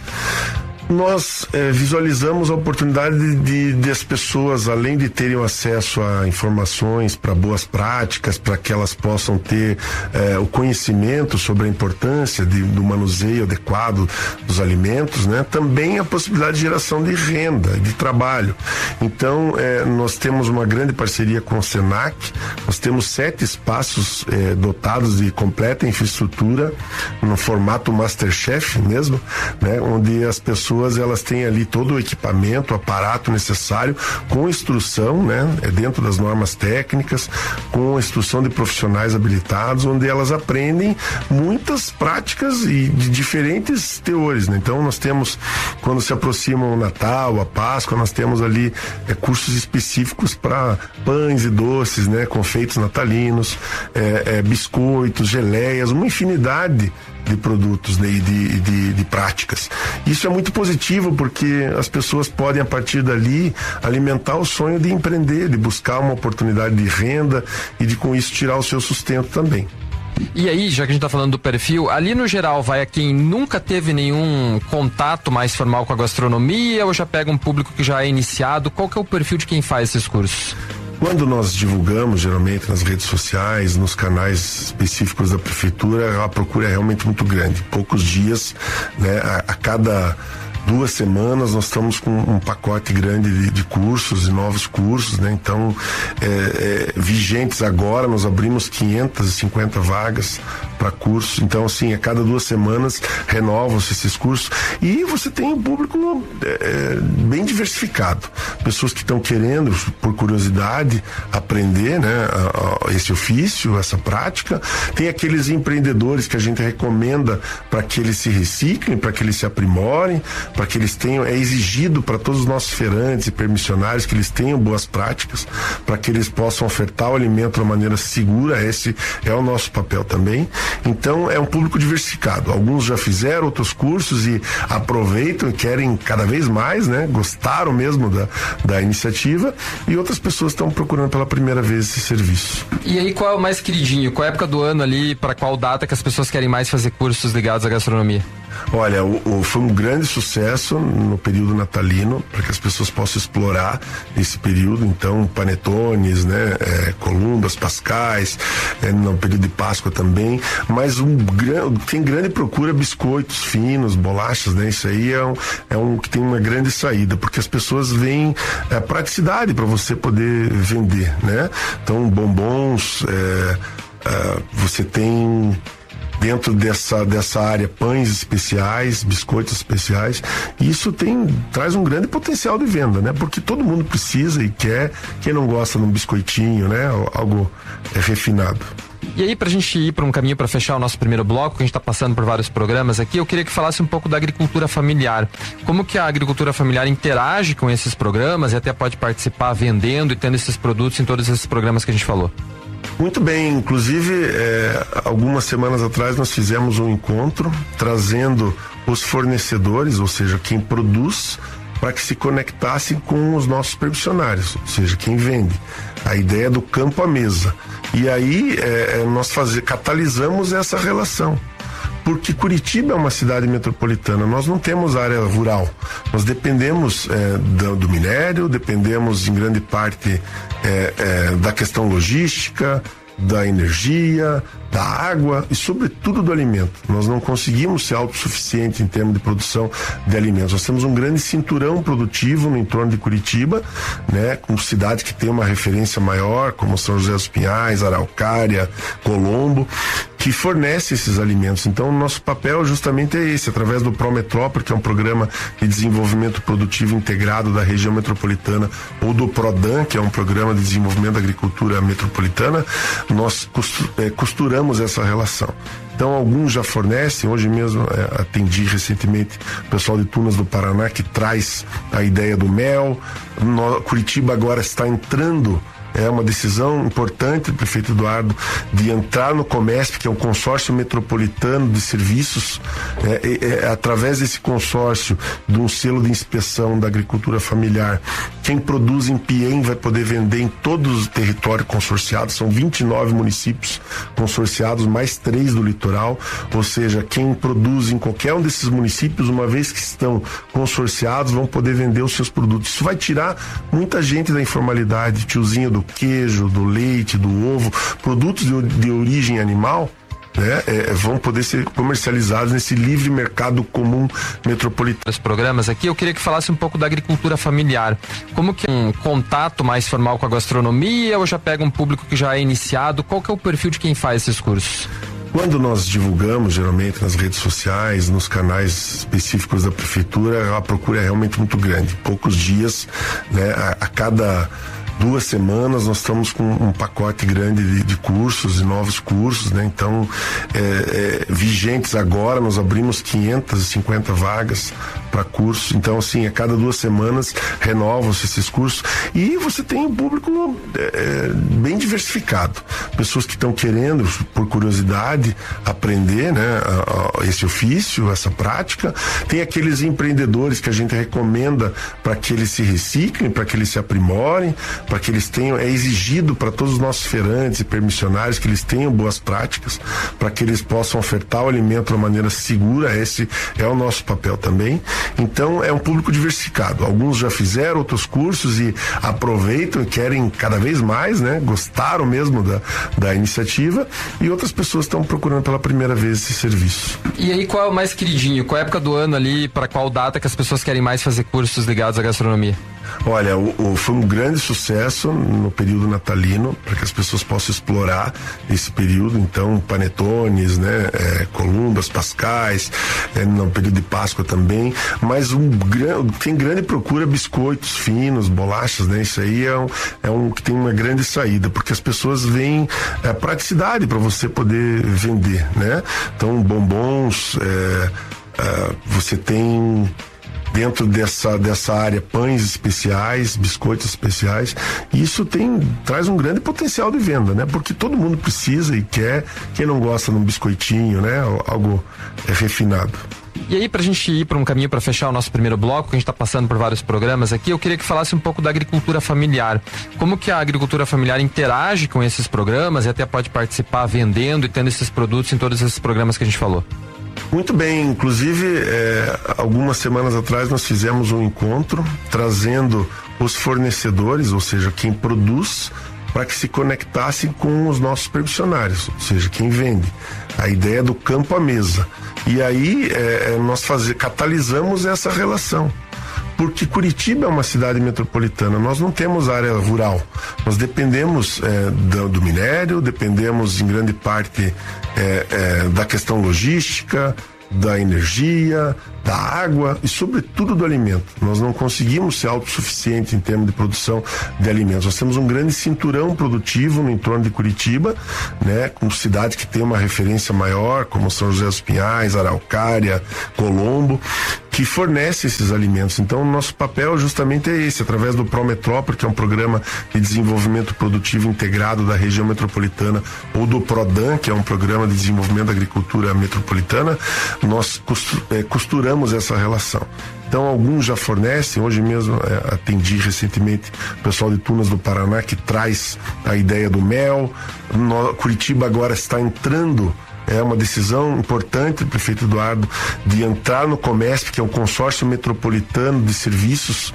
Nós visualizamos a oportunidade de as pessoas, além de terem acesso a informações para boas práticas, para que elas possam ter o conhecimento sobre a importância do manuseio adequado dos alimentos, né? Também a possibilidade de geração de renda, de trabalho. Então, nós temos uma grande parceria com o Senac, nós temos 7 espaços dotados de completa infraestrutura, no formato Masterchef mesmo, né? Onde as pessoas elas têm ali todo o equipamento, o aparato necessário, com instrução, né, dentro das normas técnicas, com a instrução de profissionais habilitados, onde elas aprendem muitas práticas e de diferentes teores, né? Então nós temos, quando se aproxima o Natal, a Páscoa, nós temos ali cursos específicos para pães e doces, né, confeitos natalinos, biscoitos, geleias, uma infinidade de produtos, né, e de práticas. Isso é muito positivo porque as pessoas podem a partir dali alimentar o sonho de empreender, de buscar uma oportunidade de renda e de com isso tirar o seu sustento também. E aí, já que a gente tá falando do perfil, ali no geral vai a quem nunca teve nenhum contato mais formal com a gastronomia ou já pega um público que já é iniciado? Qual que é o perfil de quem faz esses cursos? Quando nós divulgamos, geralmente nas redes sociais, nos canais específicos da prefeitura, a procura é realmente muito grande. Poucos dias, né, a cada 2 semanas nós estamos com um pacote grande de cursos e novos cursos, né? Então, vigentes agora, nós abrimos 550 vagas para curso. Então, assim, a cada 2 semanas renovam-se esses cursos e você tem um público bem diversificado. Pessoas que estão querendo, por curiosidade, aprender, né, esse ofício, essa prática. Tem aqueles empreendedores que a gente recomenda para que eles se reciclem, para que eles se aprimorem, para que eles tenham, é exigido para todos os nossos feirantes e permissionários que eles tenham boas práticas, para que eles possam ofertar o alimento de uma maneira segura. Esse é o nosso papel também. Então, é um público diversificado. Alguns já fizeram outros cursos e aproveitam e querem cada vez mais, né? Gostaram mesmo da iniciativa, e outras pessoas estão procurando pela primeira vez esse serviço. E aí, qual é o mais queridinho? Qual é a época do ano ali, para qual data que as pessoas querem mais fazer cursos ligados à gastronomia? Olha, foi um grande sucesso no período natalino, para que as pessoas possam explorar esse período. Então, panetones, né, columbas, pascais, no período de Páscoa também. Mas tem grande procura biscoitos finos, bolachas, né? Isso aí é um que tem uma grande saída, porque as pessoas veem a praticidade para você poder vender, né? Então, bombons, você tem dentro dessa área pães especiais, biscoitos especiais, e isso traz um grande potencial de venda, né? Porque todo mundo precisa e quer, quem não gosta de um biscoitinho, né? Algo refinado. E aí, pra gente ir para um caminho para fechar o nosso primeiro bloco, que a gente tá passando por vários programas aqui, eu queria que falasse um pouco da agricultura familiar. Como que a agricultura familiar interage com esses programas e até pode participar vendendo e tendo esses produtos em todos esses programas que a gente falou? Muito bem, inclusive algumas semanas atrás nós fizemos um encontro trazendo os fornecedores, ou seja, quem produz, para que se conectassem com os nossos permissionários, ou seja, quem vende. A ideia do campo à mesa. E aí nós catalisamos essa relação. Porque Curitiba é uma cidade metropolitana, nós não temos área rural, nós dependemos do minério, dependemos em grande parte da questão logística, da energia, da água e sobretudo do alimento. Nós não conseguimos ser autossuficientes em termos de produção de alimentos. Nós temos um grande cinturão produtivo no entorno de Curitiba, né, com cidades que têm uma referência maior, como São José dos Pinhais, Araucária, Colombo, que fornece esses alimentos. Então, o nosso papel justamente é esse, através do Prometrópole, que é um programa de desenvolvimento produtivo integrado da região metropolitana, ou do PRODAN, que é um programa de desenvolvimento da agricultura metropolitana, nós costuramos essa relação. Então, alguns já fornecem. Hoje mesmo atendi recentemente o pessoal de Tunas do Paraná, que traz a ideia do mel. Curitiba agora está entrando, é uma decisão importante do prefeito Eduardo de entrar no Comesp, que é um consórcio metropolitano de serviços. Através desse consórcio, de um selo de inspeção da agricultura familiar, quem produz em Piem vai poder vender em todos os territórios consorciados. São 29 municípios consorciados, mais 3 do litoral. Ou seja, quem produz em qualquer um desses municípios, uma vez que estão consorciados, vão poder vender os seus produtos. Isso vai tirar muita gente da informalidade, tiozinho do queijo, do leite, do ovo, produtos de origem animal, né, vão poder ser comercializados nesse livre mercado comum metropolitano. Os programas aqui, eu queria que falasse um pouco da agricultura familiar. Como que é um contato mais formal com a gastronomia, ou já pega um público que já é iniciado? Qual que é o perfil de quem faz esses cursos? Quando nós divulgamos, geralmente nas redes sociais, nos canais específicos da prefeitura, a procura é realmente muito grande. Poucos dias, né, a cada 2 semanas nós estamos com um pacote grande de cursos e novos cursos, né? Então, vigentes agora, nós abrimos 550 vagas para cursos. Então, assim, a cada 2 semanas renovam-se esses cursos e você tem um público bem diversificado. Pessoas que estão querendo, por curiosidade, aprender, né, esse ofício, essa prática. Tem aqueles empreendedores que a gente recomenda para que eles se reciclem, para que eles se aprimorem, para que eles tenham, é exigido para todos os nossos feirantes e permissionários que eles tenham boas práticas, para que eles possam ofertar o alimento de uma maneira segura. Esse é o nosso papel também. Então, é um público diversificado. Alguns já fizeram outros cursos e aproveitam e querem cada vez mais, né? Gostaram mesmo da iniciativa, e outras pessoas estão procurando pela primeira vez esse serviço. E aí, qual é o mais queridinho? Qual é a época do ano ali, para qual data que as pessoas querem mais fazer cursos ligados à gastronomia? Olha, foi um grande sucesso no período natalino, para que as pessoas possam explorar esse período. Então, panetones, né, columbas, pascais, no período de Páscoa também. Mas tem grande procura biscoitos finos, bolachas, né? Isso aí é um que tem uma grande saída, porque as pessoas veem praticidade para você poder vender, né? Então, bombons, você tem dentro dessa área pães especiais, biscoitos especiais, e isso traz um grande potencial de venda, né? Porque todo mundo precisa e quer, quem não gosta de um biscoitinho, né? Algo refinado. E aí, pra gente ir para um caminho para fechar o nosso primeiro bloco, que a gente tá passando por vários programas aqui, eu queria que falasse um pouco da agricultura familiar. Como que a agricultura familiar interage com esses programas e até pode participar vendendo e tendo esses produtos em todos esses programas que a gente falou? Muito bem, inclusive algumas semanas atrás nós fizemos um encontro trazendo os fornecedores, ou seja, quem produz, para que se conectassem com os nossos permissionários, ou seja, quem vende. A ideia do campo à mesa. E aí nós catalisamos essa relação. Porque Curitiba é uma cidade metropolitana, nós não temos área rural, nós dependemos do minério, dependemos em grande parte da questão logística, da energia, da água e sobretudo do alimento. Nós não conseguimos ser autossuficientes em termos de produção de alimentos. Nós temos um grande cinturão produtivo no entorno de Curitiba, né, com cidades que têm uma referência maior, como São José dos Pinhais, Araucária, Colombo, que fornece esses alimentos. Então, o nosso papel justamente é esse, através do Prometrópole, que é um programa de desenvolvimento produtivo integrado da região metropolitana, ou do PRODAN, que é um programa de desenvolvimento da agricultura metropolitana, nós costuramos essa relação. Então, alguns já fornecem. Hoje mesmo atendi recentemente o pessoal de Tunas do Paraná, que traz a ideia do mel. Curitiba agora está entrando. É uma decisão importante do prefeito Eduardo de entrar no Comesp, que é o consórcio metropolitano de serviços,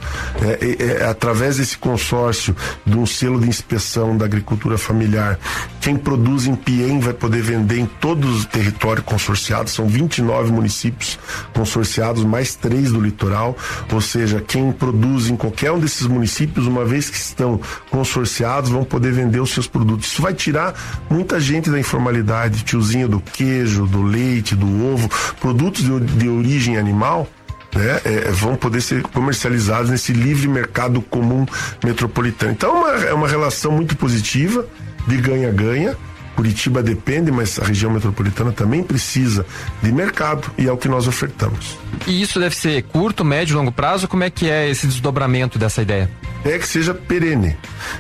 através desse consórcio, de um selo de inspeção da agricultura familiar. Quem produz em Piem vai poder vender em todos os territórios consorciados, são 29 municípios consorciados, mais 3 do litoral, ou seja, quem produz em qualquer um desses municípios, uma vez que estão consorciados, vão poder vender os seus produtos. Isso vai tirar muita gente da informalidade, tiozinho do queijo, do leite, do ovo, produtos de origem animal, né, vão poder ser comercializados nesse livre mercado comum metropolitano. Então é uma relação muito positiva, de ganha-ganha. Curitiba depende, mas a região metropolitana também precisa de mercado e é o que nós ofertamos. E isso deve ser curto, médio, longo prazo? Como é que é esse desdobramento dessa ideia? É que seja perene.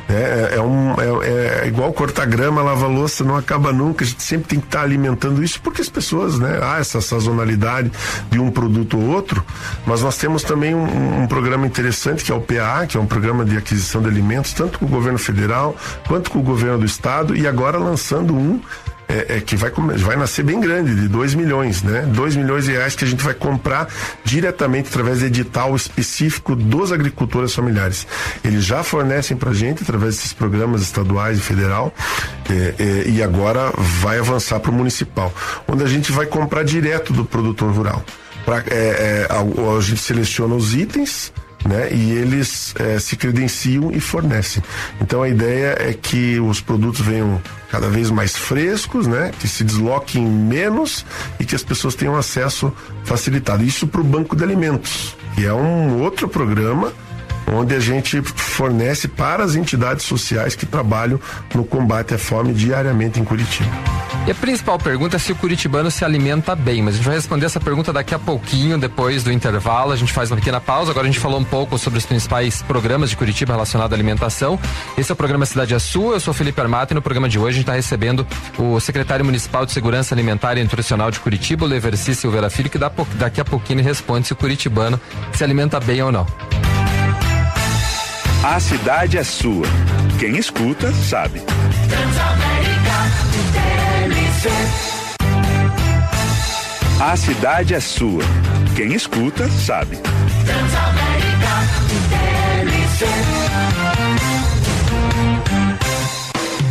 É igual cortar grama, lavar louça, não acaba nunca. A gente sempre tem que estar alimentando isso, porque as pessoas, né, há essa sazonalidade de um produto ou outro, mas nós temos também um programa interessante que é o PA, que é um programa de aquisição de alimentos, tanto com o governo federal quanto com o governo do estado, e agora lançando que vai nascer bem grande, de 2 milhões, né? 2 milhões de reais que a gente vai comprar diretamente através de edital específico dos agricultores familiares. Eles já fornecem pra gente através desses programas estaduais e federal, e agora vai avançar para o municipal, onde a gente vai comprar direto do produtor rural. A gente seleciona os itens, né? E eles se credenciam e fornecem. Então a ideia é que os produtos venham cada vez mais frescos, né? Que se desloquem menos e que as pessoas tenham acesso facilitado. Isso para o Banco de Alimentos, que é um outro programa onde a gente fornece para as entidades sociais que trabalham no combate à fome diariamente em Curitiba. E a principal pergunta é se o curitibano se alimenta bem, mas a gente vai responder essa pergunta daqui a pouquinho, depois do intervalo. A gente faz uma pequena pausa. Agora a gente falou um pouco sobre os principais programas de Curitiba relacionados à alimentação. Esse é o programa Cidade é Sua. Eu sou Felipe Armato e no programa de hoje a gente está recebendo o secretário municipal de Segurança Alimentar e Nutricional de Curitiba, o Leverci Silveira Filho, que daqui a pouquinho responde se o curitibano se alimenta bem ou não. A cidade é sua. Quem escuta, sabe. A cidade é sua. Quem escuta, sabe.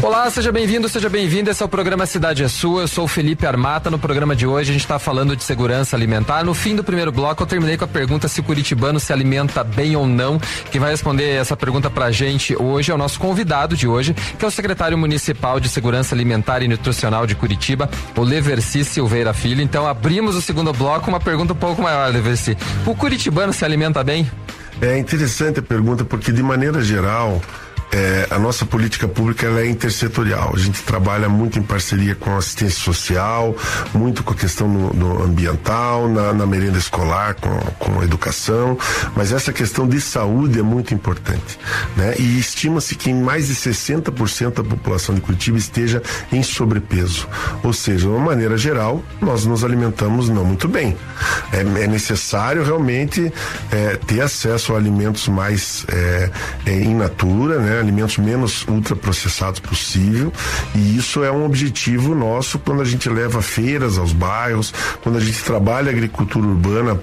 Olá, seja bem-vindo, seja bem-vinda. Esse é o programa Cidade é Sua. Eu sou o Felipe Armata. No programa de hoje a gente está falando de segurança alimentar. No fim do primeiro bloco eu terminei com a pergunta se o curitibano se alimenta bem ou não. Quem vai responder essa pergunta pra gente hoje é o nosso convidado de hoje, que é o secretário municipal de Segurança Alimentar e Nutricional de Curitiba, o Leverci Silveira Filho. Então abrimos o segundo bloco com uma pergunta um pouco maior, Leverci. O curitibano se alimenta bem? É interessante a pergunta porque, de maneira geral, a nossa política pública ela é intersetorial. A gente trabalha muito em parceria com a assistência social, muito com a questão no ambiental, na merenda escolar, com a educação, mas essa questão de saúde é muito importante, né? E estima-se que mais de 60% da população de Curitiba esteja em sobrepeso. Ou seja, de uma maneira geral, nós nos alimentamos não muito bem. É necessário realmente ter acesso a alimentos mais in natura, né? Alimentos menos ultraprocessados possível, e isso é um objetivo nosso quando a gente leva feiras aos bairros, quando a gente trabalha a agricultura urbana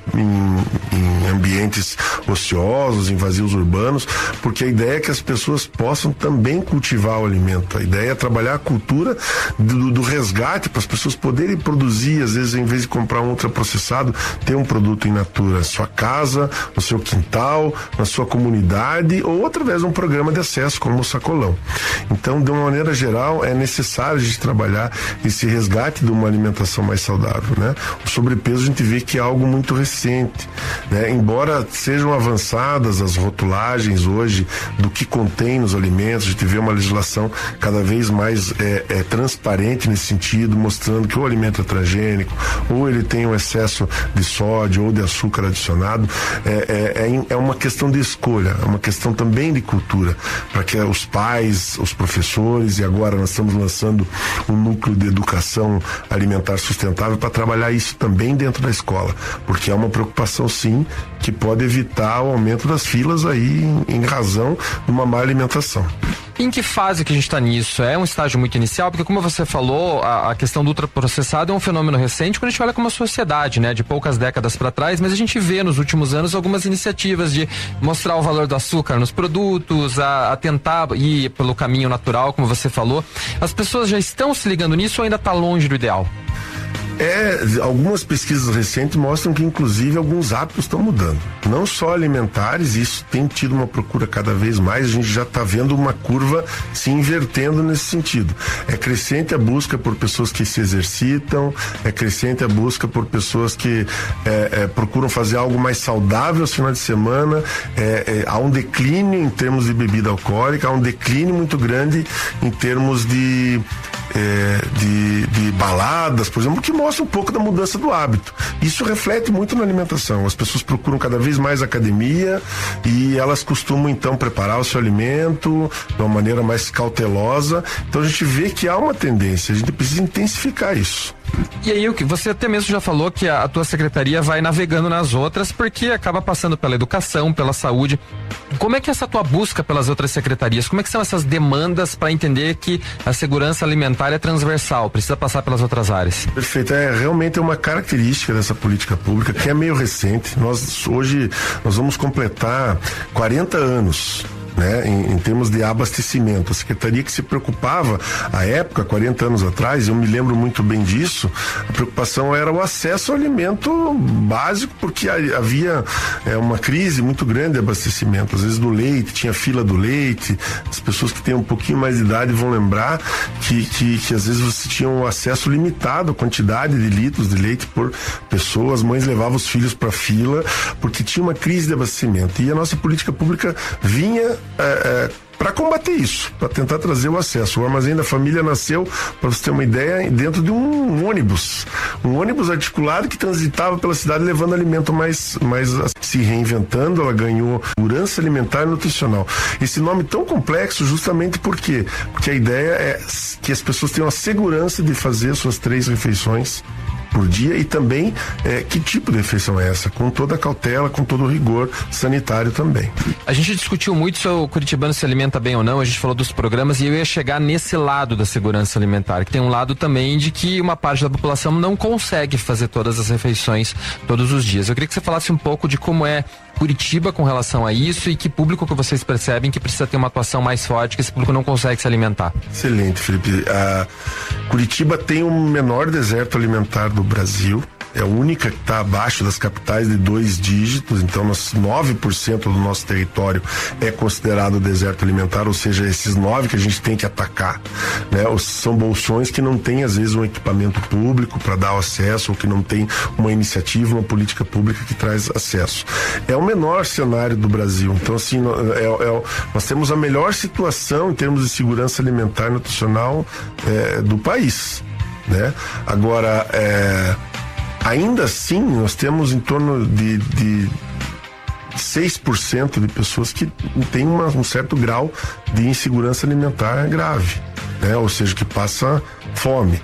em ambientes ociosos, em vazios urbanos, porque a ideia é que as pessoas possam também cultivar o alimento. A ideia é trabalhar a cultura do resgate para as pessoas poderem produzir, às vezes, em vez de comprar um ultraprocessado, ter um produto in natura na sua casa, no seu quintal, na sua comunidade, ou através de um programa de acesso como o Sacolão. Então, de uma maneira geral, é necessário a gente trabalhar esse resgate de uma alimentação mais saudável, né? O sobrepeso a gente vê que é algo muito recente, né? Embora sejam avançadas as rotulagens hoje do que contém nos alimentos, a gente vê uma legislação cada vez mais transparente nesse sentido, mostrando que o alimento é transgênico, ou ele tem um excesso de sódio ou de açúcar adicionado. É uma questão de escolha, é uma questão também de cultura, para que os pais, os professores, e agora nós estamos lançando um núcleo de educação alimentar sustentável para trabalhar isso também dentro da escola, porque é uma preocupação sim que pode evitar o aumento das filas aí em razão de uma má alimentação. Em que fase que a gente está nisso? É um estágio muito inicial? Porque, como você falou, a questão do ultraprocessado é um fenômeno recente quando a gente olha como uma sociedade, né? De poucas décadas para trás, mas a gente vê nos últimos anos algumas iniciativas de mostrar o valor do açúcar nos produtos, a tentar ir pelo caminho natural, como você falou. As pessoas já estão se ligando nisso ou ainda está longe do ideal? Algumas pesquisas recentes mostram que, inclusive, alguns hábitos estão mudando. Não só alimentares, isso tem tido uma procura cada vez mais, a gente já está vendo uma curva se invertendo nesse sentido. É crescente a busca por pessoas que se exercitam, é crescente a busca por pessoas que procuram fazer algo mais saudável aos finais de semana. Há um declínio em termos de bebida alcoólica, há um declínio muito grande em termos de baladas, por exemplo, que mostra um pouco da mudança do hábito. Isso reflete muito na alimentação. As pessoas procuram cada vez mais academia e elas costumam então preparar o seu alimento de uma maneira mais cautelosa. Então a gente vê que há uma tendência, a gente precisa intensificar isso. E aí, você até mesmo já falou que a tua secretaria vai navegando nas outras, porque acaba passando pela educação, pela saúde. Como é que é essa tua busca pelas outras secretarias? Como é que são essas demandas para entender que a segurança alimentar é transversal, precisa passar pelas outras áreas? Perfeito, realmente é uma característica dessa política pública que é meio recente. Hoje nós vamos completar 40 anos, né, em termos de abastecimento. A secretaria que se preocupava à época, 40 anos atrás, eu me lembro muito bem disso, a preocupação era o acesso ao alimento básico, porque havia uma crise muito grande de abastecimento, às vezes do leite, tinha fila do leite. As pessoas que têm um pouquinho mais de idade vão lembrar que às vezes você tinha um acesso limitado à quantidade de litros de leite por pessoa, as mães levavam os filhos para fila porque tinha uma crise de abastecimento, e a nossa política pública vinha para combater isso, para tentar trazer o acesso. O Armazém da Família nasceu, para você ter uma ideia, dentro de um ônibus articulado que transitava pela cidade levando alimento mais se reinventando. Ela ganhou segurança alimentar e nutricional. Esse nome tão complexo justamente porque a ideia é que as pessoas tenham a segurança de fazer suas 3 refeições por dia, e também que tipo de refeição é essa, com toda a cautela, com todo o rigor sanitário também. A gente discutiu muito se o curitibano se alimenta bem ou não, a gente falou dos programas, e eu ia chegar nesse lado da segurança alimentar, que tem um lado também de que uma parte da população não consegue fazer todas as refeições todos os dias. Eu queria que você falasse um pouco de como é Curitiba com relação a isso e que público que vocês percebem que precisa ter uma atuação mais forte, que esse público não consegue se alimentar. Excelente, Felipe. Curitiba tem o menor deserto alimentar do Brasil. É a única que está abaixo das capitais de 2 dígitos, então 9% do nosso território é considerado deserto alimentar, ou seja, esses 9 que a gente tem que atacar, né? São bolsões que não têm às vezes um equipamento público para dar acesso, ou que não tem uma iniciativa, uma política pública que traz acesso. É o menor cenário do Brasil, então assim, nós temos a melhor situação em termos de segurança alimentar e nutricional do país, né? Agora, ainda assim, nós temos em torno de 6% de pessoas que têm um certo grau de insegurança alimentar grave, né? Ou seja, que passa fome.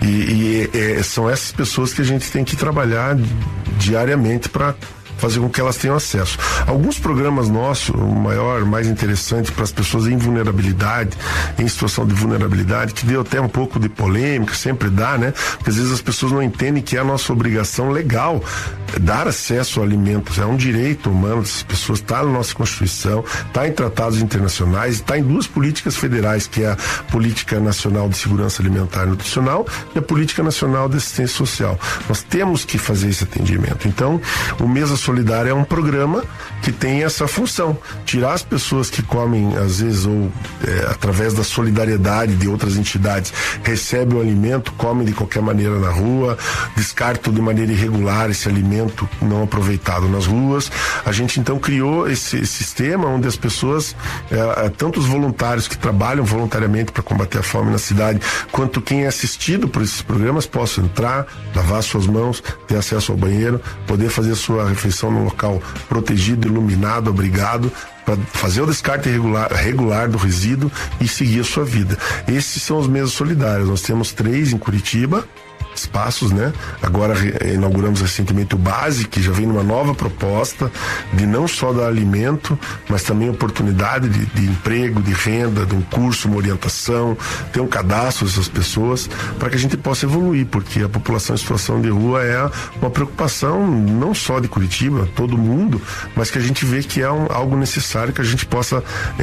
E são essas pessoas que a gente tem que trabalhar diariamente para fazer com que elas tenham acesso. Alguns programas nossos, o mais interessante para as pessoas em vulnerabilidade, em situação de vulnerabilidade, que deu até um pouco de polêmica, sempre dá, né? Porque às vezes as pessoas não entendem que é a nossa obrigação legal dar acesso a alimentos, é um direito humano dessas pessoas, está na nossa Constituição, está em tratados internacionais, está em 2 políticas federais, que é a Política Nacional de Segurança Alimentar e Nutricional e a Política Nacional de Assistência Social. Nós temos que fazer esse atendimento. Então, o Mesa Solidária é um programa que tem essa função, tirar as pessoas que comem, às vezes, ou através da solidariedade de outras entidades, recebem o alimento, comem de qualquer maneira na rua, descartam de maneira irregular esse alimento não aproveitado nas ruas. A gente então criou esse sistema onde as pessoas, tanto os voluntários que trabalham voluntariamente para combater a fome na cidade, quanto quem é assistido por esses programas, possam entrar, lavar suas mãos, ter acesso ao banheiro, poder fazer sua refeição num local protegido, iluminado, abrigado, para fazer o descarte regular do resíduo e seguir a sua vida. Esses são os mesas solidários. Nós temos 3 em Curitiba, espaços, né? Agora inauguramos recentemente o Base, que já vem numa nova proposta de não só dar alimento, mas também oportunidade de emprego, de renda, de um curso, uma orientação, ter um cadastro dessas pessoas, para que a gente possa evoluir, porque a população em situação de rua é uma preocupação não só de Curitiba, todo mundo, mas que a gente vê que é algo necessário que a gente possa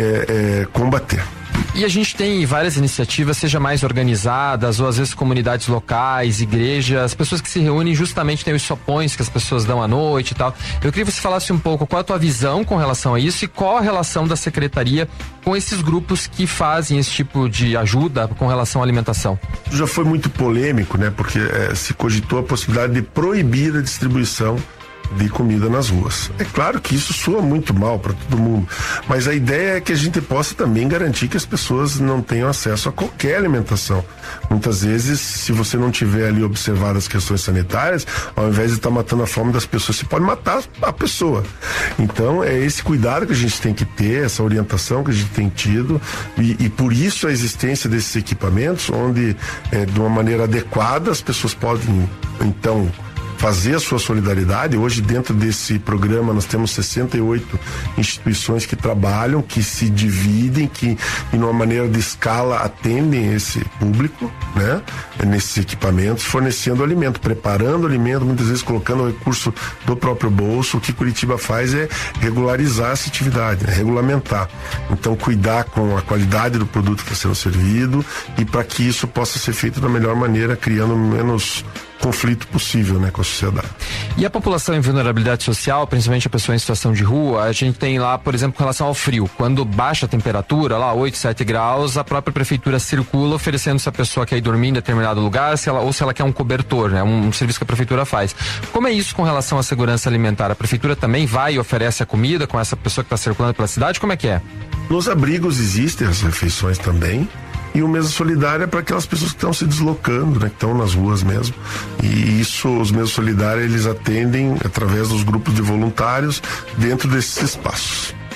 combater. E a gente tem várias iniciativas, seja mais organizadas ou às vezes comunidades locais, igrejas, pessoas que se reúnem, justamente tem os sopões que as pessoas dão à noite e tal. Eu queria que você falasse um pouco qual a tua visão com relação a isso e qual a relação da secretaria com esses grupos que fazem esse tipo de ajuda com relação à alimentação. Já foi muito polêmico, né? Porque se cogitou a possibilidade de proibir a distribuição de comida nas ruas. É claro que isso soa muito mal para todo mundo, mas a ideia é que a gente possa também garantir que as pessoas não tenham acesso a qualquer alimentação. Muitas vezes, se você não tiver ali observado as questões sanitárias, ao invés de estar matando a fome das pessoas, você pode matar a pessoa. Então, é esse cuidado que a gente tem que ter, essa orientação que a gente tem tido, e por isso a existência desses equipamentos, onde de uma maneira adequada as pessoas podem, então, fazer a sua solidariedade. Hoje, dentro desse programa, nós temos 68 instituições que trabalham, que se dividem, que, de uma maneira de escala, atendem esse público, né? Nesses equipamentos, fornecendo alimento, preparando alimento, muitas vezes colocando o recurso do próprio bolso. O que Curitiba faz é regularizar essa atividade, né? Regulamentar. Então, cuidar com a qualidade do produto que está sendo servido, e para que isso possa ser feito da melhor maneira, criando menos conflito possível, né, com a sociedade. E a população em vulnerabilidade social, principalmente a pessoa em situação de rua, a gente tem lá, por exemplo, com relação ao frio, quando baixa a temperatura, lá 8, 7 graus, a própria prefeitura circula oferecendo se a pessoa quer ir dormir em determinado lugar, se ela quer um cobertor, né, um serviço que a prefeitura faz. Como é isso com relação à segurança alimentar? A prefeitura também vai e oferece a comida com essa pessoa que está circulando pela cidade? Como é que é? Nos abrigos existem as refeições também. E o Mesa Solidária é para aquelas pessoas que estão se deslocando, né, que estão nas ruas mesmo. E isso, os Mesas Solidários, eles atendem através dos grupos de voluntários dentro desses espaços.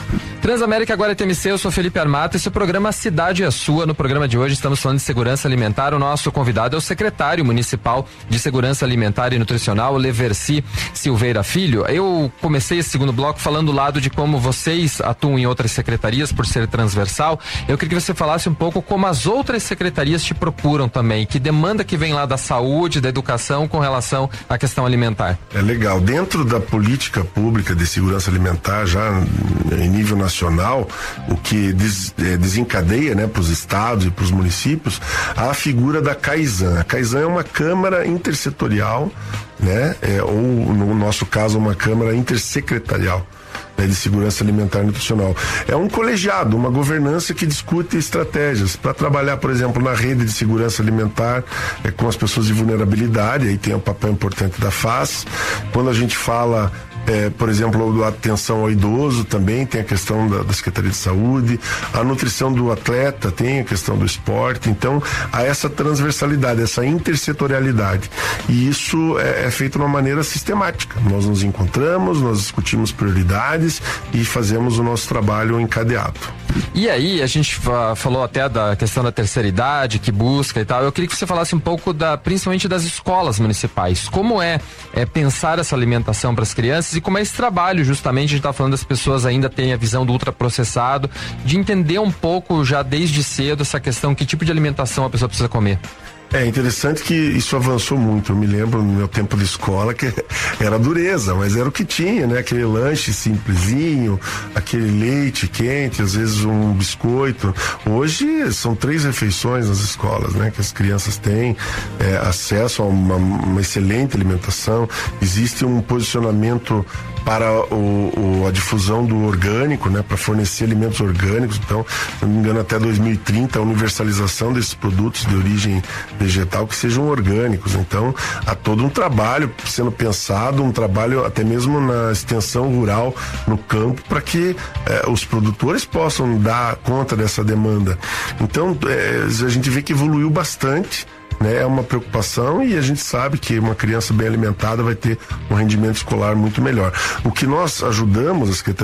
Transamérica agora é TMC, eu sou Felipe Armato, esse é o programa Cidade é Sua. No programa de hoje estamos falando de segurança alimentar. O nosso convidado é o secretário municipal de Segurança Alimentar e Nutricional, Leverci Silveira Filho. Eu comecei esse segundo bloco falando do lado de como vocês atuam em outras secretarias por ser transversal. Eu queria que você falasse um pouco como as outras secretarias te procuram também, que demanda que vem lá da saúde, da educação com relação à questão alimentar. É legal. Dentro da política pública de segurança alimentar, já em nível nacional, o que desencadeia, né, para os estados e para os municípios, a figura da CAISAN. A CAISAN é uma câmara intersetorial, né, ou no nosso caso uma câmara intersecretarial, né, de segurança alimentar e nutricional. É um colegiado, uma governança que discute estratégias para trabalhar, por exemplo, na rede de segurança alimentar com as pessoas de vulnerabilidade. Aí tem um papel importante da FAS. Quando a gente fala por exemplo, a atenção ao idoso também tem a questão da Secretaria de Saúde, a nutrição do atleta tem a questão do esporte. Então há essa transversalidade, essa intersetorialidade, e isso é feito de uma maneira sistemática. Nós nos encontramos, nós discutimos prioridades e fazemos o nosso trabalho encadeado. E aí, a gente falou até da questão da terceira idade, que busca e tal. Eu queria que você falasse um pouco principalmente das escolas municipais. Como é pensar essa alimentação para as crianças e como é esse trabalho, justamente, a gente está falando das pessoas ainda terem a visão do ultraprocessado, de entender um pouco já desde cedo essa questão, que tipo de alimentação a pessoa precisa comer. É interessante que isso avançou muito. Eu me lembro no meu tempo de escola que era dureza, mas era o que tinha, né? Aquele lanche simplesinho, aquele leite quente, às vezes um biscoito. Hoje são 3 refeições nas escolas, né? Que as crianças têm acesso a uma excelente alimentação. Existe um posicionamento para a difusão do orgânico, né, para fornecer alimentos orgânicos. Então, se não me engano, até 2030 a universalização desses produtos de origem vegetal que sejam orgânicos. Então, há todo um trabalho sendo pensado, um trabalho até mesmo na extensão rural, no campo, para que os produtores possam dar conta dessa demanda. Então, a gente vê que evoluiu bastante, né? É uma preocupação, e a gente sabe que uma criança bem alimentada vai ter um rendimento escolar muito melhor. O que nós ajudamos, a Secretaria